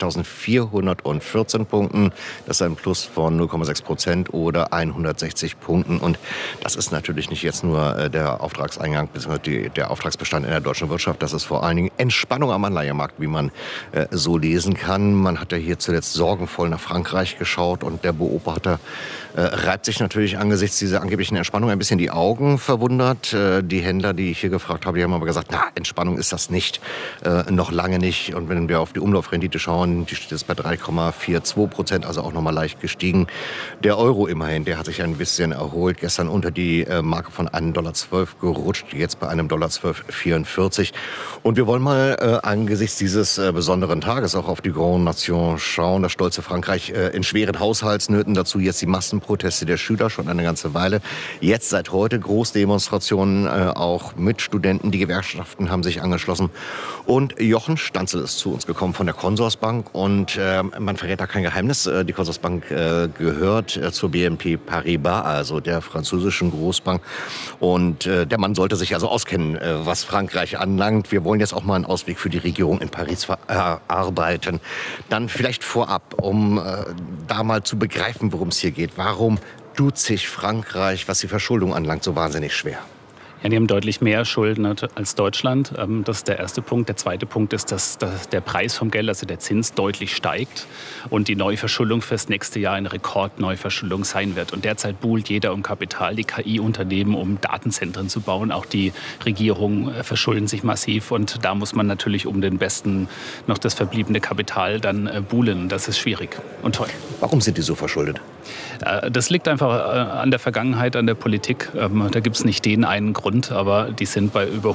25.414 Punkten. Das ist ein Plus von 0,6% oder 160 Punkten. Und das ist natürlich nicht jetzt nur der Auftragseingang bzw. der Auftragsbestand in der deutschen Wirtschaft. Das ist vor allen Dingen Entspannung am Anleihemarkt, wie man so lesen kann. Man hat ja hier zuletzt sorgenvoll nach Frankreich geschaut und der Beobachter reibt sich natürlich angesichts dieser angeblichen Entspannung ein bisschen die Augen, verwundert. Die Händler, die ich hier gefragt habe, die haben aber gesagt, na, Entspannung ist das nicht, noch lange nicht. Und wenn wir auf die Umlaufrendite schauen, die steht jetzt bei 3,42%, also auch nochmal leicht gestiegen. Der Euro immerhin, der hat sich ein bisschen erholt, gestern unter die Marke von $1,12 gerutscht, jetzt bei einem $12,44. Und wir wollen mal angesichts dieses besonderen Tages auch auf die Grande Nation schauen. Das stolze Frankreich in schweren Haushaltsnöten, dazu jetzt die Massenproteste der Schüler schon eine ganze Weile. Jetzt seit heute Großdemonstrationen auch mit Studenten. Die Gewerkschaften haben sich angeschlossen. Und Jochen Stanzel ist zu uns gekommen von der Consorsbank. Und man verrät da kein Geheimnis. Die Consorsbank gehört zur BNP Paribas, also der französischen Großbank. Und der Mann sollte sich also auskennen, was Frankreich anlangt. Wir wollen jetzt auch mal einen Ausweg für die Regierung in Paris erarbeiten. Dann vielleicht vorab, um da mal zu begreifen, worum es hier geht. Warum tut sich Frankreich, was die Verschuldung anlangt, so wahnsinnig schwer? Ja, die haben deutlich mehr Schulden als Deutschland. Das ist der erste Punkt. Der zweite Punkt ist, dass der Preis vom Geld, also der Zins, deutlich steigt und die Neuverschuldung fürs nächste Jahr eine Rekordneuverschuldung sein wird. Und derzeit buhlt jeder um Kapital, die KI-Unternehmen, um Datenzentren zu bauen. Auch die Regierungen verschulden sich massiv und da muss man natürlich um den besten noch das verbliebene Kapital dann buhlen. Das ist schwierig und teuer. Warum sind die so verschuldet? Das liegt einfach an der Vergangenheit, an der Politik. Da gibt es nicht den einen Grund, aber die sind bei über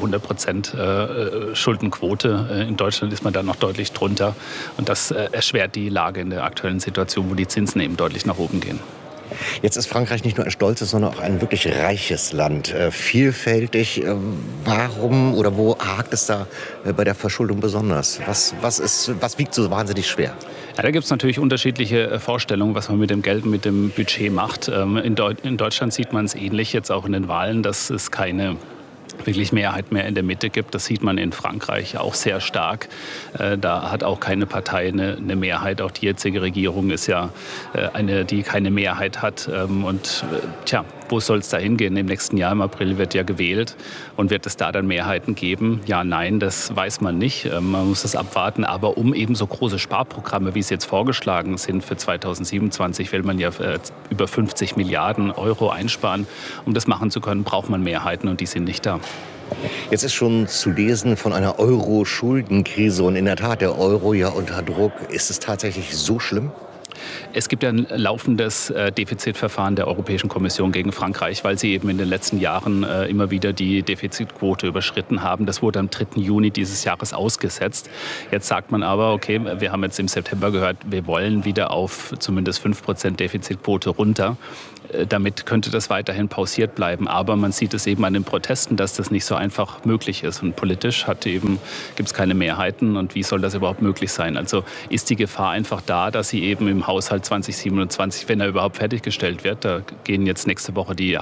100% Schuldenquote. In Deutschland ist man da noch deutlich drunter. Und das erschwert die Lage in der aktuellen Situation, wo die Zinsen eben deutlich nach oben gehen. Jetzt ist Frankreich nicht nur ein stolzes, sondern auch ein wirklich reiches Land. Vielfältig. Warum oder wo hakt es da bei der Verschuldung besonders? Was wiegt so wahnsinnig schwer? Ja, da gibt es natürlich unterschiedliche Vorstellungen, was man mit dem Geld, mit dem Budget macht. In Deutschland sieht man es ähnlich, jetzt auch in den Wahlen, dass es keine wirklich Mehrheit mehr in der Mitte gibt. Das sieht man in Frankreich auch sehr stark. Da hat auch keine Partei eine Mehrheit. Auch die jetzige Regierung ist ja eine, die keine Mehrheit hat. wo soll es da hingehen? Im nächsten Jahr, im April, wird ja gewählt. Und wird es da dann Mehrheiten geben? Ja, nein, das weiß man nicht. Man muss das abwarten. Aber um eben so große Sparprogramme, wie es jetzt vorgeschlagen sind für 2027, will man ja über 50 Milliarden Euro einsparen. Um das machen zu können, braucht man Mehrheiten und die sind nicht da. Jetzt ist schon zu lesen von einer Euro-Schuldenkrise und in der Tat der Euro ja unter Druck. Ist es tatsächlich so schlimm? Es gibt ja ein laufendes Defizitverfahren der Europäischen Kommission gegen Frankreich, weil sie eben in den letzten Jahren immer wieder die Defizitquote überschritten haben. Das wurde am 3. Juni dieses Jahres ausgesetzt. Jetzt sagt man aber, okay, wir haben jetzt im September gehört, wir wollen wieder auf zumindest 5% Defizitquote runter. Damit könnte das weiterhin pausiert bleiben. Aber man sieht es eben an den Protesten, dass das nicht so einfach möglich ist. Und politisch gibt es keine Mehrheiten. Und wie soll das überhaupt möglich sein? Also ist die Gefahr einfach da, dass sie eben im Haushalt 2027, wenn er überhaupt fertiggestellt wird, da gehen jetzt nächste Woche die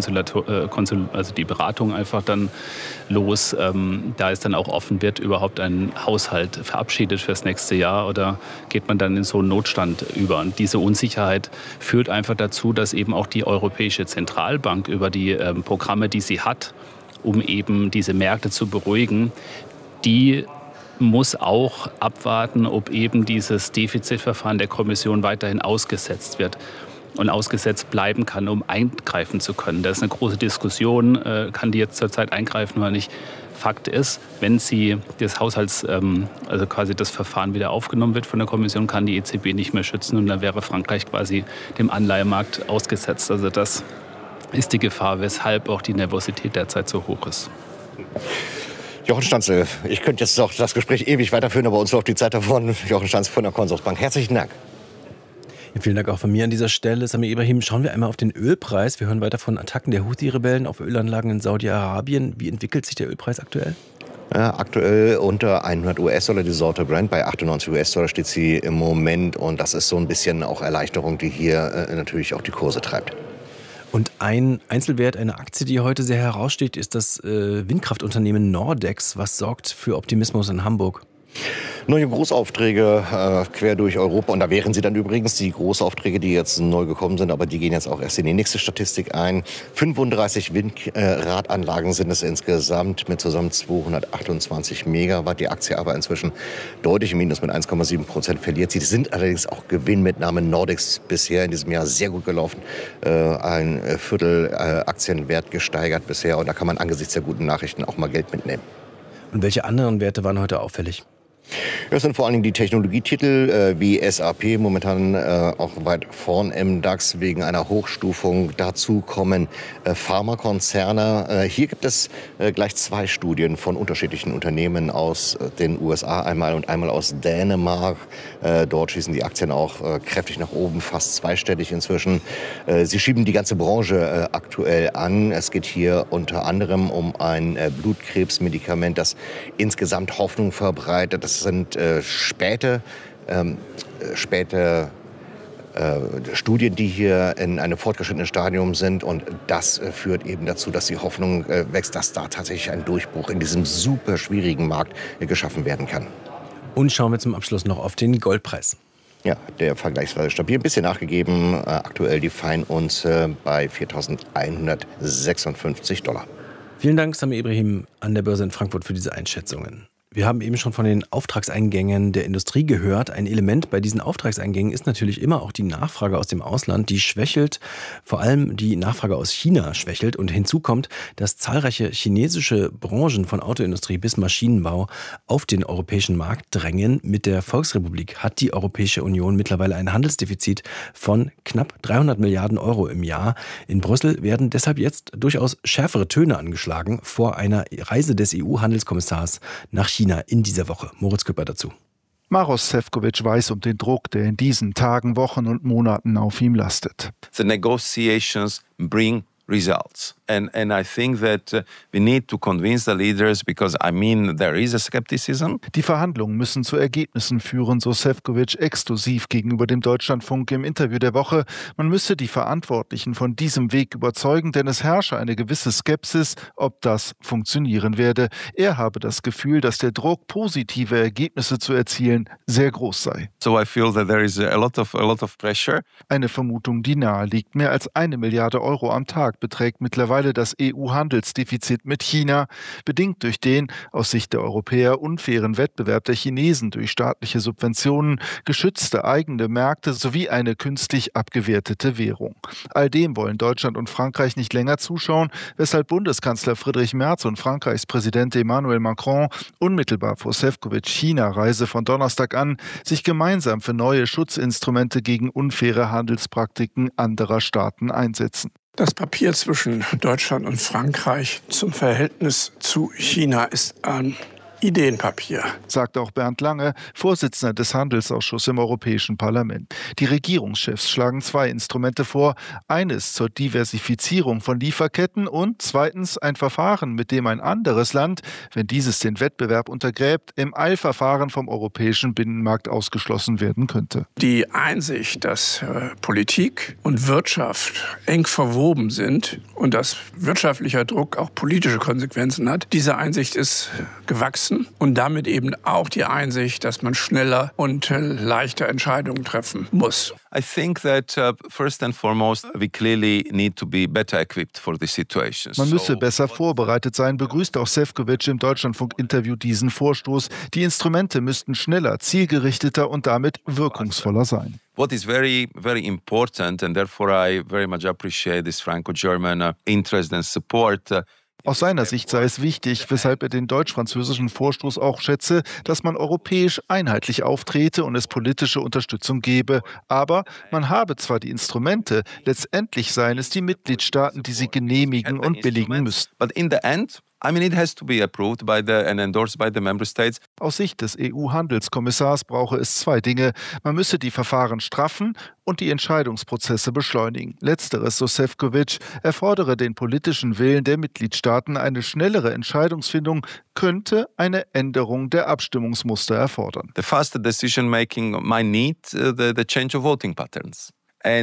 also die Beratungen einfach dann los, da es dann auch offen wird, überhaupt ein Haushalt verabschiedet fürs nächste Jahr oder geht man dann in so einen Notstand über? Und diese Unsicherheit führt einfach dazu, dass eben auch die Europäische Zentralbank über die Programme, die sie hat, um eben diese Märkte zu beruhigen, die muss auch abwarten, ob eben dieses Defizitverfahren der Kommission weiterhin ausgesetzt wird und ausgesetzt bleiben kann, um eingreifen zu können. Das ist eine große Diskussion, kann die jetzt zurzeit eingreifen oder nicht. Fakt ist, wenn sie des Haushalts, also quasi das Verfahren wieder aufgenommen wird von der Kommission, kann die EZB nicht mehr schützen und dann wäre Frankreich quasi dem Anleihemarkt ausgesetzt. Also das ist die Gefahr, weshalb auch die Nervosität derzeit so hoch ist. Jochen Stanzel, ich könnte jetzt noch das Gespräch ewig weiterführen, aber uns läuft die Zeit davon. Jochen Stanzel von der Consorsbank. Herzlichen Dank. Ja, vielen Dank auch von mir an dieser Stelle. Samir Ibrahim, schauen wir einmal auf den Ölpreis. Wir hören weiter von Attacken der Houthi-Rebellen auf Ölanlagen in Saudi-Arabien. Wie entwickelt sich der Ölpreis aktuell? Ja, aktuell unter 100 US-Dollar die Sorte Brent. Bei 98 US-Dollar steht sie im Moment. Und das ist so ein bisschen auch Erleichterung, die hier natürlich auch die Kurse treibt. Und ein Einzelwert, eine Aktie, die heute sehr heraussteht, ist das Windkraftunternehmen Nordex. Was sorgt für Optimismus in Hamburg? Neue Großaufträge quer durch Europa. Und da wären sie dann übrigens die Großaufträge, die jetzt neu gekommen sind. Aber die gehen jetzt auch erst in die nächste Statistik ein. 35 Windradanlagen sind es insgesamt mit zusammen 228 Megawatt. Die Aktie aber inzwischen deutlich im Minus mit 1,7% verliert. Sie sind allerdings auch Gewinnmitnahme Nordex bisher in diesem Jahr sehr gut gelaufen. Ein Viertel Aktienwert gesteigert bisher. Und da kann man angesichts der guten Nachrichten auch mal Geld mitnehmen. Und welche anderen Werte waren heute auffällig? Das sind vor allen Dingen die Technologietitel wie SAP, momentan auch weit vorn im DAX wegen einer Hochstufung. Dazu kommen Pharmakonzerne. Hier gibt es gleich zwei Studien von unterschiedlichen Unternehmen aus den USA einmal und einmal aus Dänemark. Dort schießen die Aktien auch kräftig nach oben, fast zweistellig inzwischen. Sie schieben die ganze Branche aktuell an. Es geht hier unter anderem um ein Blutkrebsmedikament, das insgesamt Hoffnung verbreitet. Das sind späte Studien, die hier in einem fortgeschrittenen Stadium sind. Und das führt eben dazu, dass die Hoffnung wächst, dass da tatsächlich ein Durchbruch in diesem super schwierigen Markt geschaffen werden kann. Und schauen wir zum Abschluss noch auf den Goldpreis. Ja, der vergleichsweise stabil, ein bisschen nachgegeben. Aktuell die Feinunze bei 4.156 $. Vielen Dank, Samir Ibrahim an der Börse in Frankfurt für diese Einschätzungen. Wir haben eben schon von den Auftragseingängen der Industrie gehört. Ein Element bei diesen Auftragseingängen ist natürlich immer auch die Nachfrage aus dem Ausland. Die schwächelt, vor allem die Nachfrage aus China schwächelt. Und hinzu kommt, dass zahlreiche chinesische Branchen von Autoindustrie bis Maschinenbau auf den europäischen Markt drängen. Mit der Volksrepublik hat die Europäische Union mittlerweile ein Handelsdefizit von knapp 300 Milliarden Euro im Jahr. In Brüssel werden deshalb jetzt durchaus schärfere Töne angeschlagen vor einer Reise des EU-Handelskommissars nach China in dieser Woche. Moritz Küpper dazu. Maroš Šefčovič weiß um den Druck, der in diesen Tagen, Wochen und Monaten auf ihm lastet. The negotiations bring results. And I think that we need to convince the leaders because, there is a skepticism. Die Verhandlungen müssen zu Ergebnissen führen, so Šefčovič exklusiv gegenüber dem Deutschlandfunk im Interview der Woche. Man müsse die Verantwortlichen von diesem Weg überzeugen, denn es herrsche eine gewisse Skepsis, ob das funktionieren werde. Er habe das Gefühl, dass der Druck, positive Ergebnisse zu erzielen, sehr groß sei. So I feel that there is a lot of pressure. Eine Vermutung, die nahe liegt. Mehr als 1 Milliarde Euro am Tag beträgt mittlerweile das EU-Handelsdefizit mit China, bedingt durch den aus Sicht der Europäer unfairen Wettbewerb der Chinesen durch staatliche Subventionen, geschützte eigene Märkte sowie eine künstlich abgewertete Währung. All dem wollen Deutschland und Frankreich nicht länger zuschauen, weshalb Bundeskanzler Friedrich Merz und Frankreichs Präsident Emmanuel Macron unmittelbar vor Šefčovič China-Reise von Donnerstag an sich gemeinsam für neue Schutzinstrumente gegen unfaire Handelspraktiken anderer Staaten einsetzen. Das Papier zwischen Deutschland und Frankreich zum Verhältnis zu China ist ein Ideenpapier, sagt auch Bernd Lange, Vorsitzender des Handelsausschusses im Europäischen Parlament. Die Regierungschefs schlagen 2 Instrumente vor. Eines zur Diversifizierung von Lieferketten und zweitens ein Verfahren, mit dem ein anderes Land, wenn dieses den Wettbewerb untergräbt, im Eilverfahren vom europäischen Binnenmarkt ausgeschlossen werden könnte. Die Einsicht, dass Politik und Wirtschaft eng verwoben sind und dass wirtschaftlicher Druck auch politische Konsequenzen hat, diese Einsicht ist gewachsen. Und damit eben auch die Einsicht, dass man schneller und leichter Entscheidungen treffen muss. I think that first and foremost we clearly need to be better equipped for this situation. Man müsse besser vorbereitet sein, begrüßt auch Šefčovič im Deutschlandfunk-Interview diesen Vorstoß. Die Instrumente müssten schneller, zielgerichteter und damit wirkungsvoller sein. What is very, very important, and therefore I very much appreciate this Franco-German interest and support. Aus seiner Sicht sei es wichtig, weshalb er den deutsch-französischen Vorstoß auch schätze, dass man europäisch einheitlich auftrete und es politische Unterstützung gebe. Aber man habe zwar die Instrumente, letztendlich seien es die Mitgliedstaaten, die sie genehmigen und billigen müssten. But in the end, it has to be approved by and endorsed by the member states. Aus Sicht des EU-Handelskommissars brauche es 2 Dinge. Man müsse die Verfahren straffen und die Entscheidungsprozesse beschleunigen. Letzteres, so Šefčovič, erfordere den politischen Willen der Mitgliedstaaten. Eine schnellere Entscheidungsfindung könnte eine Änderung der Abstimmungsmuster erfordern. The faster decision making might need the change of voting patterns.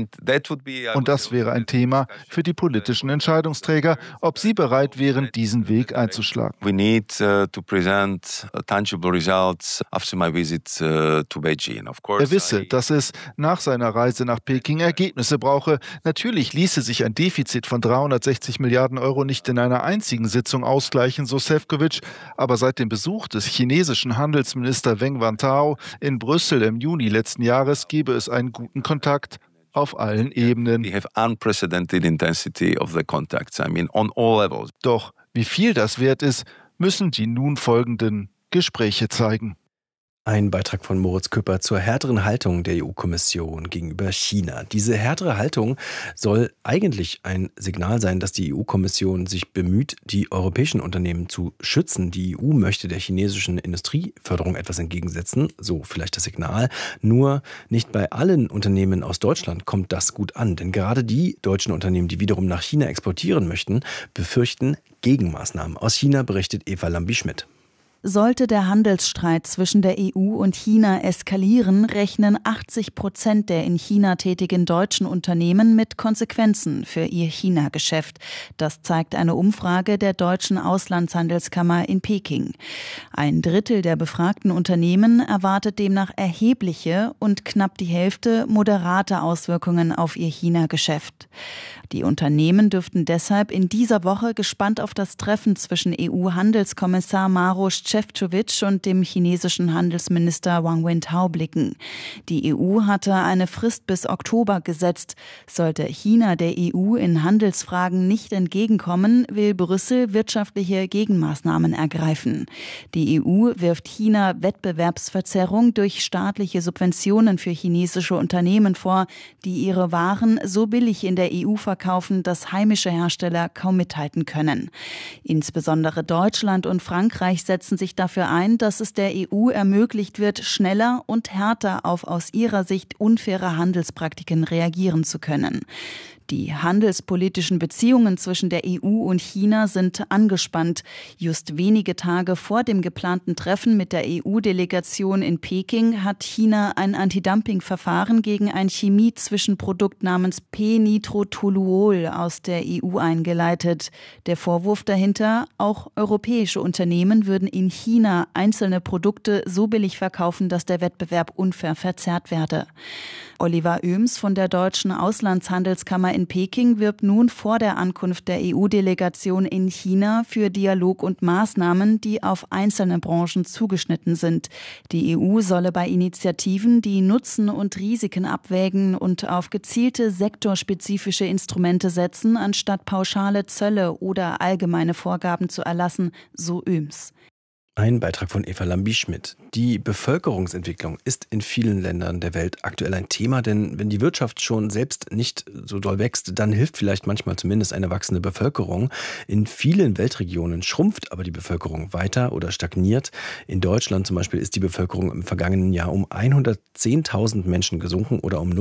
Und das wäre ein Thema für die politischen Entscheidungsträger, ob sie bereit wären, diesen Weg einzuschlagen. We need to present tangible results after my visit to Beijing. Of course, er wisse, dass es nach seiner Reise nach Peking Ergebnisse brauche. Natürlich ließe sich ein Defizit von 360 Milliarden Euro nicht in einer einzigen Sitzung ausgleichen, so Šefčovič. Aber seit dem Besuch des chinesischen Handelsministers Wang Wentao in Brüssel im Juni letzten Jahres gebe es einen guten Kontakt auf allen Ebenen. We have unprecedented intensity of the contacts, on all levels. Doch wie viel das wert ist, müssen die nun folgenden Gespräche zeigen. Ein Beitrag von Moritz Küpper zur härteren Haltung der EU-Kommission gegenüber China. Diese härtere Haltung soll eigentlich ein Signal sein, dass die EU-Kommission sich bemüht, die europäischen Unternehmen zu schützen. Die EU möchte der chinesischen Industrieförderung etwas entgegensetzen, so vielleicht das Signal. Nur nicht bei allen Unternehmen aus Deutschland kommt das gut an. Denn gerade die deutschen Unternehmen, die wiederum nach China exportieren möchten, befürchten Gegenmaßnahmen. Aus China berichtet Eva Lambi-Schmidt. Sollte der Handelsstreit zwischen der EU und China eskalieren, rechnen 80% der in China tätigen deutschen Unternehmen mit Konsequenzen für ihr China-Geschäft. Das zeigt eine Umfrage der Deutschen Auslandshandelskammer in Peking. 1/3 der befragten Unternehmen erwartet demnach erhebliche und knapp die Hälfte moderate Auswirkungen auf ihr China-Geschäft. Die Unternehmen dürften deshalb in dieser Woche gespannt auf das Treffen zwischen EU-Handelskommissar Maroš Šefčovič und dem chinesischen Handelsminister Wang Wentao blicken. Die EU hatte eine Frist bis Oktober gesetzt. Sollte China der EU in Handelsfragen nicht entgegenkommen, will Brüssel wirtschaftliche Gegenmaßnahmen ergreifen. Die EU wirft China Wettbewerbsverzerrung durch staatliche Subventionen für chinesische Unternehmen vor, die ihre Waren so billig in der EU verkaufen, dass heimische Hersteller kaum mithalten können. Insbesondere Deutschland und Frankreich setzen sich dafür ein, dass es der EU ermöglicht wird, schneller und härter auf aus ihrer Sicht unfaire Handelspraktiken reagieren zu können. Die handelspolitischen Beziehungen zwischen der EU und China sind angespannt. Just wenige Tage vor dem geplanten Treffen mit der EU-Delegation in Peking hat China ein Antidumping-Verfahren gegen ein Chemie-Zwischenprodukt namens P-Nitrotoluol aus der EU eingeleitet. Der Vorwurf dahinter, auch europäische Unternehmen würden in China einzelne Produkte so billig verkaufen, dass der Wettbewerb unfair verzerrt werde. Oliver Oehms von der Deutschen Auslandshandelskammer in Peking wirbt nun vor der Ankunft der EU-Delegation in China für Dialog und Maßnahmen, die auf einzelne Branchen zugeschnitten sind. Die EU solle bei Initiativen die Nutzen und Risiken abwägen und auf gezielte sektorspezifische Instrumente setzen, anstatt pauschale Zölle oder allgemeine Vorgaben zu erlassen, so Oehms. Ein Beitrag von Eva Lambi-Schmidt. Die Bevölkerungsentwicklung ist in vielen Ländern der Welt aktuell ein Thema, denn wenn die Wirtschaft schon selbst nicht so doll wächst, dann hilft vielleicht manchmal zumindest eine wachsende Bevölkerung. In vielen Weltregionen schrumpft aber die Bevölkerung weiter oder stagniert. In Deutschland zum Beispiel ist die Bevölkerung im vergangenen Jahr um 110.000 Menschen gesunken oder um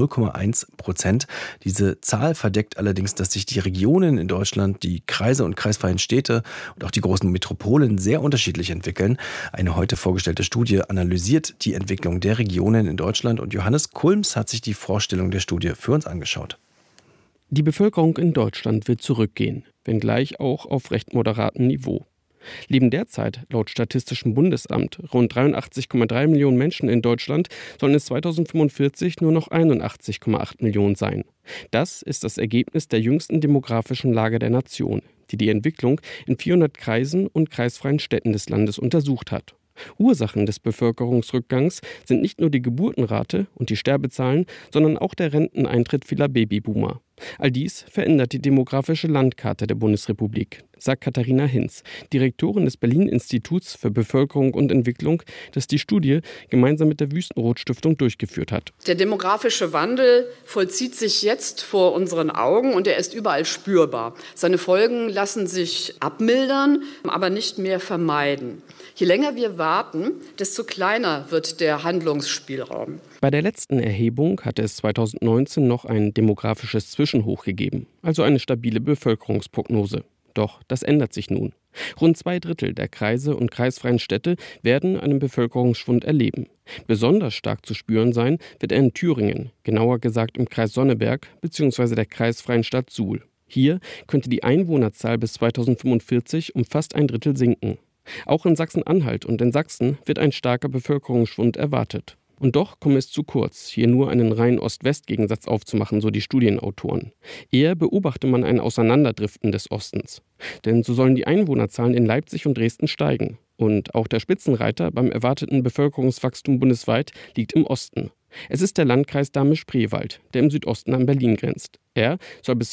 0,1%. Diese Zahl verdeckt allerdings, dass sich die Regionen in Deutschland, die Kreise und kreisfreien Städte und auch die großen Metropolen sehr unterschiedlich entwickeln. Eine heute vorgestellte Studie analysiert die Entwicklung der Regionen in Deutschland und Johannes Kulms hat sich die Vorstellung der Studie für uns angeschaut. Die Bevölkerung in Deutschland wird zurückgehen, wenngleich auch auf recht moderatem Niveau. Leben derzeit laut Statistischem Bundesamt rund 83,3 Millionen Menschen in Deutschland, sollen es 2045 nur noch 81,8 Millionen sein. Das ist das Ergebnis der jüngsten demografischen Lage der Nation, die Entwicklung in 400 Kreisen und kreisfreien Städten des Landes untersucht hat. Ursachen des Bevölkerungsrückgangs sind nicht nur die Geburtenrate und die Sterbezahlen, sondern auch der Renteneintritt vieler Babyboomer. All dies verändert die demografische Landkarte der Bundesrepublik, sagt Katharina Hinz, Direktorin des Berlin-Instituts für Bevölkerung und Entwicklung, das die Studie gemeinsam mit der Wüstenrot-Stiftung durchgeführt hat. Der demografische Wandel vollzieht sich jetzt vor unseren Augen und er ist überall spürbar. Seine Folgen lassen sich abmildern, aber nicht mehr vermeiden. Je länger wir warten, desto kleiner wird der Handlungsspielraum. Bei der letzten Erhebung hatte es 2019 noch ein demografisches Zwischenhoch gegeben, also eine stabile Bevölkerungsprognose. Doch das ändert sich nun. Rund 2/3 der Kreise und kreisfreien Städte werden einen Bevölkerungsschwund erleben. Besonders stark zu spüren sein wird er in Thüringen, genauer gesagt im Kreis Sonneberg bzw. der kreisfreien Stadt Suhl. Hier könnte die Einwohnerzahl bis 2045 um fast 1/3 sinken. Auch in Sachsen-Anhalt und in Sachsen wird ein starker Bevölkerungsschwund erwartet. Und doch komme es zu kurz, hier nur einen reinen Ost-West-Gegensatz aufzumachen, so die Studienautoren. Eher beobachte man ein Auseinanderdriften des Ostens. Denn so sollen die Einwohnerzahlen in Leipzig und Dresden steigen. Und auch der Spitzenreiter beim erwarteten Bevölkerungswachstum bundesweit liegt im Osten. Es ist der Landkreis Dahme-Spreewald, der im Südosten an Berlin grenzt. Er soll bis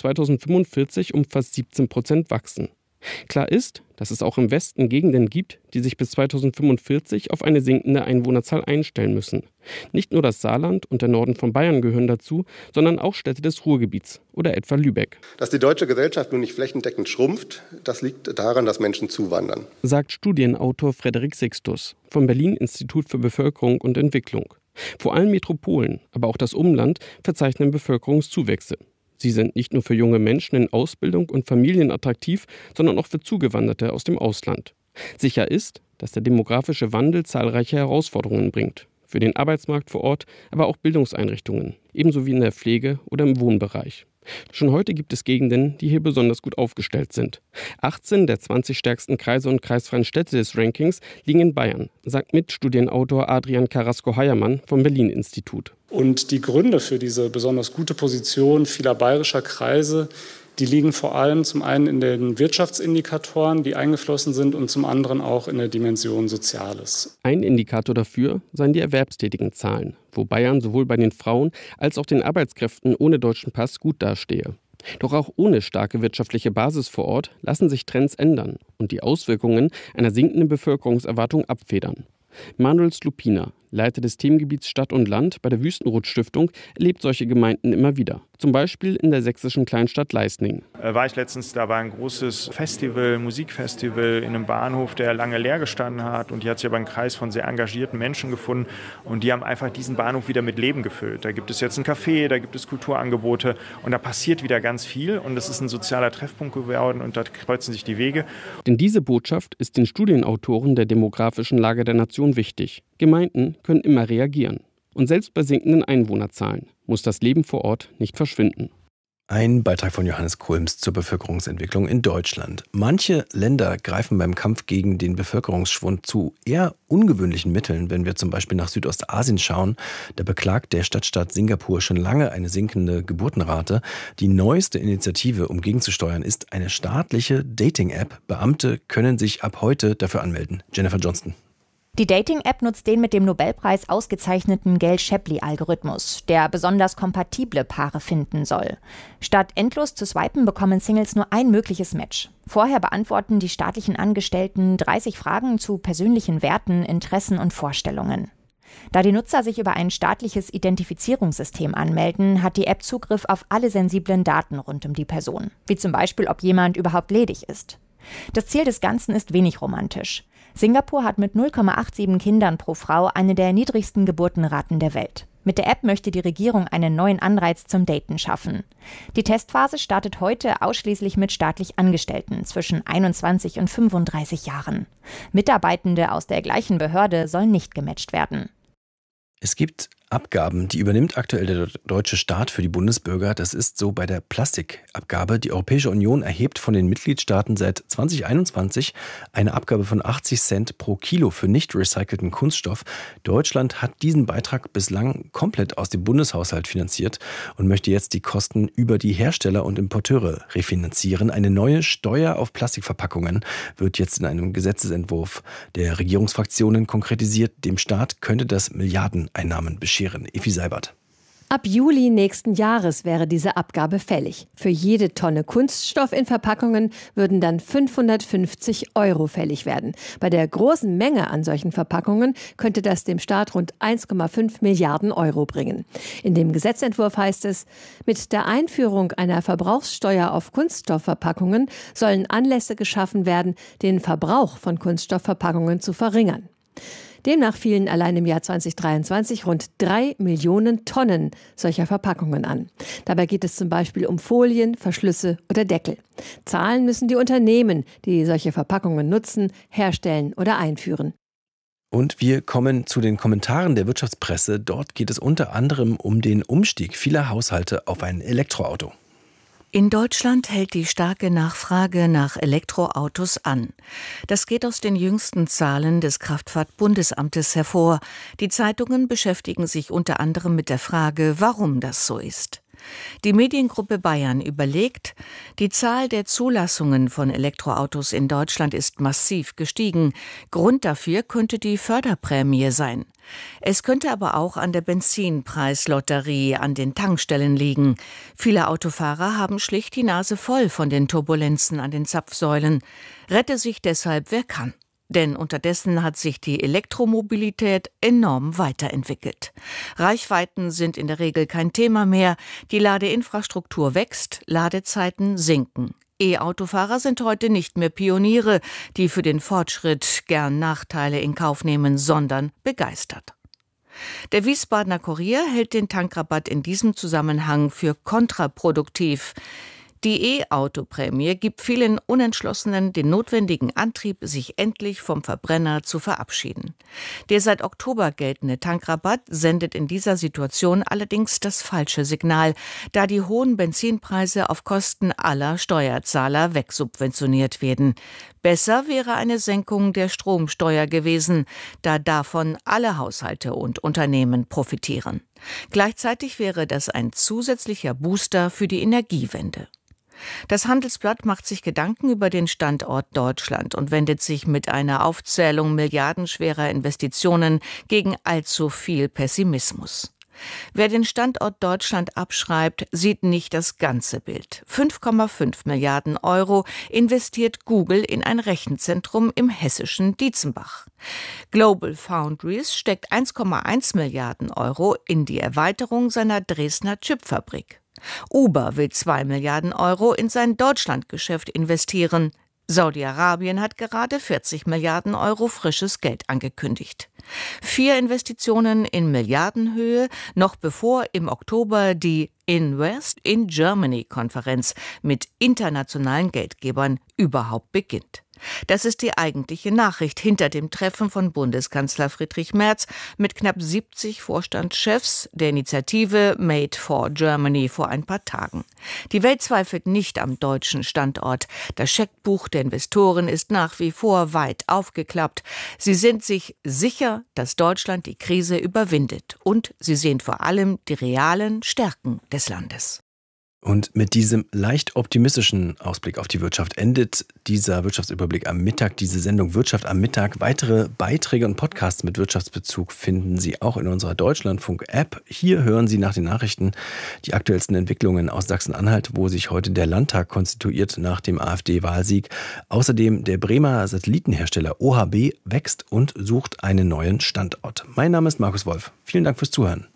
2045 um fast 17% wachsen. Klar ist, dass es auch im Westen Gegenden gibt, die sich bis 2045 auf eine sinkende Einwohnerzahl einstellen müssen. Nicht nur das Saarland und der Norden von Bayern gehören dazu, sondern auch Städte des Ruhrgebiets oder etwa Lübeck. Dass die deutsche Gesellschaft nun nicht flächendeckend schrumpft, das liegt daran, dass Menschen zuwandern, sagt Studienautor Frederik Sixtus vom Berlin-Institut für Bevölkerung und Entwicklung. Vor allem Metropolen, aber auch das Umland verzeichnen Bevölkerungszuwächse. Sie sind nicht nur für junge Menschen in Ausbildung und Familien attraktiv, sondern auch für Zugewanderte aus dem Ausland. Sicher ist, dass der demografische Wandel zahlreiche Herausforderungen bringt. Für den Arbeitsmarkt vor Ort, aber auch Bildungseinrichtungen, ebenso wie in der Pflege oder im Wohnbereich. Schon heute gibt es Gegenden, die hier besonders gut aufgestellt sind. 18 der 20 stärksten Kreise und kreisfreien Städte des Rankings liegen in Bayern, sagt Mitstudienautor Adrian Carrasco-Heiermann vom Berlin-Institut. Und die Gründe für diese besonders gute Position vieler bayerischer Kreise, die liegen vor allem zum einen in den Wirtschaftsindikatoren, die eingeflossen sind, und zum anderen auch in der Dimension Soziales. Ein Indikator dafür seien die erwerbstätigen Zahlen, wo Bayern sowohl bei den Frauen als auch den Arbeitskräften ohne deutschen Pass gut dastehe. Doch auch ohne starke wirtschaftliche Basis vor Ort lassen sich Trends ändern und die Auswirkungen einer sinkenden Bevölkerungserwartung abfedern. Manuel Slupina, Leiter des Themengebiets Stadt und Land bei der Wüstenrot-Stiftung, erlebt solche Gemeinden immer wieder. Zum Beispiel in der sächsischen Kleinstadt Leisnig. War ich letztens, da war ein großes Festival, Musikfestival in einem Bahnhof, der lange leer gestanden hat. Und hier hat sich aber ein Kreis von sehr engagierten Menschen gefunden. Und die haben einfach diesen Bahnhof wieder mit Leben gefüllt. Da gibt es jetzt ein Café, da gibt es Kulturangebote. Und da passiert wieder ganz viel. Und es ist ein sozialer Treffpunkt geworden. Und da kreuzen sich die Wege. Denn diese Botschaft ist den Studienautoren der demografischen Lage der Nation wichtig. Gemeinden können immer reagieren. Und selbst bei sinkenden Einwohnerzahlen muss das Leben vor Ort nicht verschwinden. Ein Beitrag von Johannes Kulms zur Bevölkerungsentwicklung in Deutschland. Manche Länder greifen beim Kampf gegen den Bevölkerungsschwund zu eher ungewöhnlichen Mitteln. Wenn wir zum Beispiel nach Südostasien schauen, da beklagt der Stadtstaat Singapur schon lange eine sinkende Geburtenrate. Die neueste Initiative, um gegenzusteuern, ist eine staatliche Dating-App. Beamte können sich ab heute dafür anmelden. Jennifer Johnston. Die Dating-App nutzt den mit dem Nobelpreis ausgezeichneten Gale-Shapley-Algorithmus, der besonders kompatible Paare finden soll. Statt endlos zu swipen, bekommen Singles nur ein mögliches Match. Vorher beantworten die staatlichen Angestellten 30 Fragen zu persönlichen Werten, Interessen und Vorstellungen. Da die Nutzer sich über ein staatliches Identifizierungssystem anmelden, hat die App Zugriff auf alle sensiblen Daten rund um die Person, wie zum Beispiel, ob jemand überhaupt ledig ist. Das Ziel des Ganzen ist wenig romantisch. Singapur hat mit 0,87 Kindern pro Frau eine der niedrigsten Geburtenraten der Welt. Mit der App möchte die Regierung einen neuen Anreiz zum Daten schaffen. Die Testphase startet heute ausschließlich mit staatlich Angestellten zwischen 21 und 35 Jahren. Mitarbeitende aus der gleichen Behörde sollen nicht gematcht werden. Es gibt Abgaben, die übernimmt aktuell der deutsche Staat für die Bundesbürger. Das ist so bei der Plastikabgabe. Die Europäische Union erhebt von den Mitgliedstaaten seit 2021 eine Abgabe von 80 Cent pro Kilo für nicht recycelten Kunststoff. Deutschland hat diesen Beitrag bislang komplett aus dem Bundeshaushalt finanziert und möchte jetzt die Kosten über die Hersteller und Importeure refinanzieren. Eine neue Steuer auf Plastikverpackungen wird jetzt in einem Gesetzesentwurf der Regierungsfraktionen konkretisiert. Dem Staat könnte das Milliardeneinnahmen bescheren. Effi Seibert. Ab Juli nächsten Jahres wäre diese Abgabe fällig. Für jede Tonne Kunststoff in Verpackungen würden dann 550 € fällig werden. Bei der großen Menge an solchen Verpackungen könnte das dem Staat rund 1,5 Milliarden € bringen. In dem Gesetzentwurf heißt es, mit der Einführung einer Verbrauchssteuer auf Kunststoffverpackungen sollen Anlässe geschaffen werden, den Verbrauch von Kunststoffverpackungen zu verringern. Demnach fielen allein im Jahr 2023 rund 3 Millionen Tonnen solcher Verpackungen an. Dabei geht es zum Beispiel um Folien, Verschlüsse oder Deckel. Zahlen müssen die Unternehmen, die solche Verpackungen nutzen, herstellen oder einführen. Und wir kommen zu den Kommentaren der Wirtschaftspresse. Dort geht es unter anderem um den Umstieg vieler Haushalte auf ein Elektroauto. In Deutschland hält die starke Nachfrage nach Elektroautos an. Das geht aus den jüngsten Zahlen des Kraftfahrtbundesamtes hervor. Die Zeitungen beschäftigen sich unter anderem mit der Frage, warum das so ist. Die Mediengruppe Bayern überlegt, die Zahl der Zulassungen von Elektroautos in Deutschland ist massiv gestiegen. Grund dafür könnte die Förderprämie sein. Es könnte aber auch an der Benzinpreislotterie an den Tankstellen liegen. Viele Autofahrer haben schlicht die Nase voll von den Turbulenzen an den Zapfsäulen. Rette sich deshalb, wer kann. Denn unterdessen hat sich die Elektromobilität enorm weiterentwickelt. Reichweiten sind in der Regel kein Thema mehr. Die Ladeinfrastruktur wächst, Ladezeiten sinken. E-Autofahrer sind heute nicht mehr Pioniere, die für den Fortschritt gern Nachteile in Kauf nehmen, sondern begeistert. Der Wiesbadener Kurier hält den Tankrabatt in diesem Zusammenhang für kontraproduktiv. Die E-Auto-Prämie gibt vielen Unentschlossenen den notwendigen Antrieb, sich endlich vom Verbrenner zu verabschieden. Der seit Oktober geltende Tankrabatt sendet in dieser Situation allerdings das falsche Signal, da die hohen Benzinpreise auf Kosten aller Steuerzahler wegsubventioniert werden. Besser wäre eine Senkung der Stromsteuer gewesen, da davon alle Haushalte und Unternehmen profitieren. Gleichzeitig wäre das ein zusätzlicher Booster für die Energiewende. Das Handelsblatt macht sich Gedanken über den Standort Deutschland und wendet sich mit einer Aufzählung milliardenschwerer Investitionen gegen allzu viel Pessimismus. Wer den Standort Deutschland abschreibt, sieht nicht das ganze Bild. 5,5 Milliarden Euro investiert Google in ein Rechenzentrum im hessischen Dietzenbach. Global Foundries steckt 1,1 Milliarden Euro in die Erweiterung seiner Dresdner Chipfabrik. Uber will 2 Milliarden Euro in sein Deutschlandgeschäft investieren. Saudi-Arabien hat gerade 40 Milliarden Euro frisches Geld angekündigt. 4 Investitionen in Milliardenhöhe, noch bevor im Oktober die Invest in Germany-Konferenz mit internationalen Geldgebern überhaupt beginnt. Das ist die eigentliche Nachricht hinter dem Treffen von Bundeskanzler Friedrich Merz mit knapp 70 Vorstandschefs der Initiative Made for Germany vor ein paar Tagen. Die Welt zweifelt nicht am deutschen Standort. Das Scheckbuch der Investoren ist nach wie vor weit aufgeklappt. Sie sind sich sicher, dass Deutschland die Krise überwindet. Und sie sehen vor allem die realen Stärken des Landes. Und mit diesem leicht optimistischen Ausblick auf die Wirtschaft endet dieser Wirtschaftsüberblick am Mittag, diese Sendung Wirtschaft am Mittag. Weitere Beiträge und Podcasts mit Wirtschaftsbezug finden Sie auch in unserer Deutschlandfunk-App. Hier hören Sie nach den Nachrichten die aktuellsten Entwicklungen aus Sachsen-Anhalt, wo sich heute der Landtag konstituiert nach dem AfD-Wahlsieg. Außerdem der Bremer Satellitenhersteller OHB wächst und sucht einen neuen Standort. Mein Name ist Markus Wolf. Vielen Dank fürs Zuhören.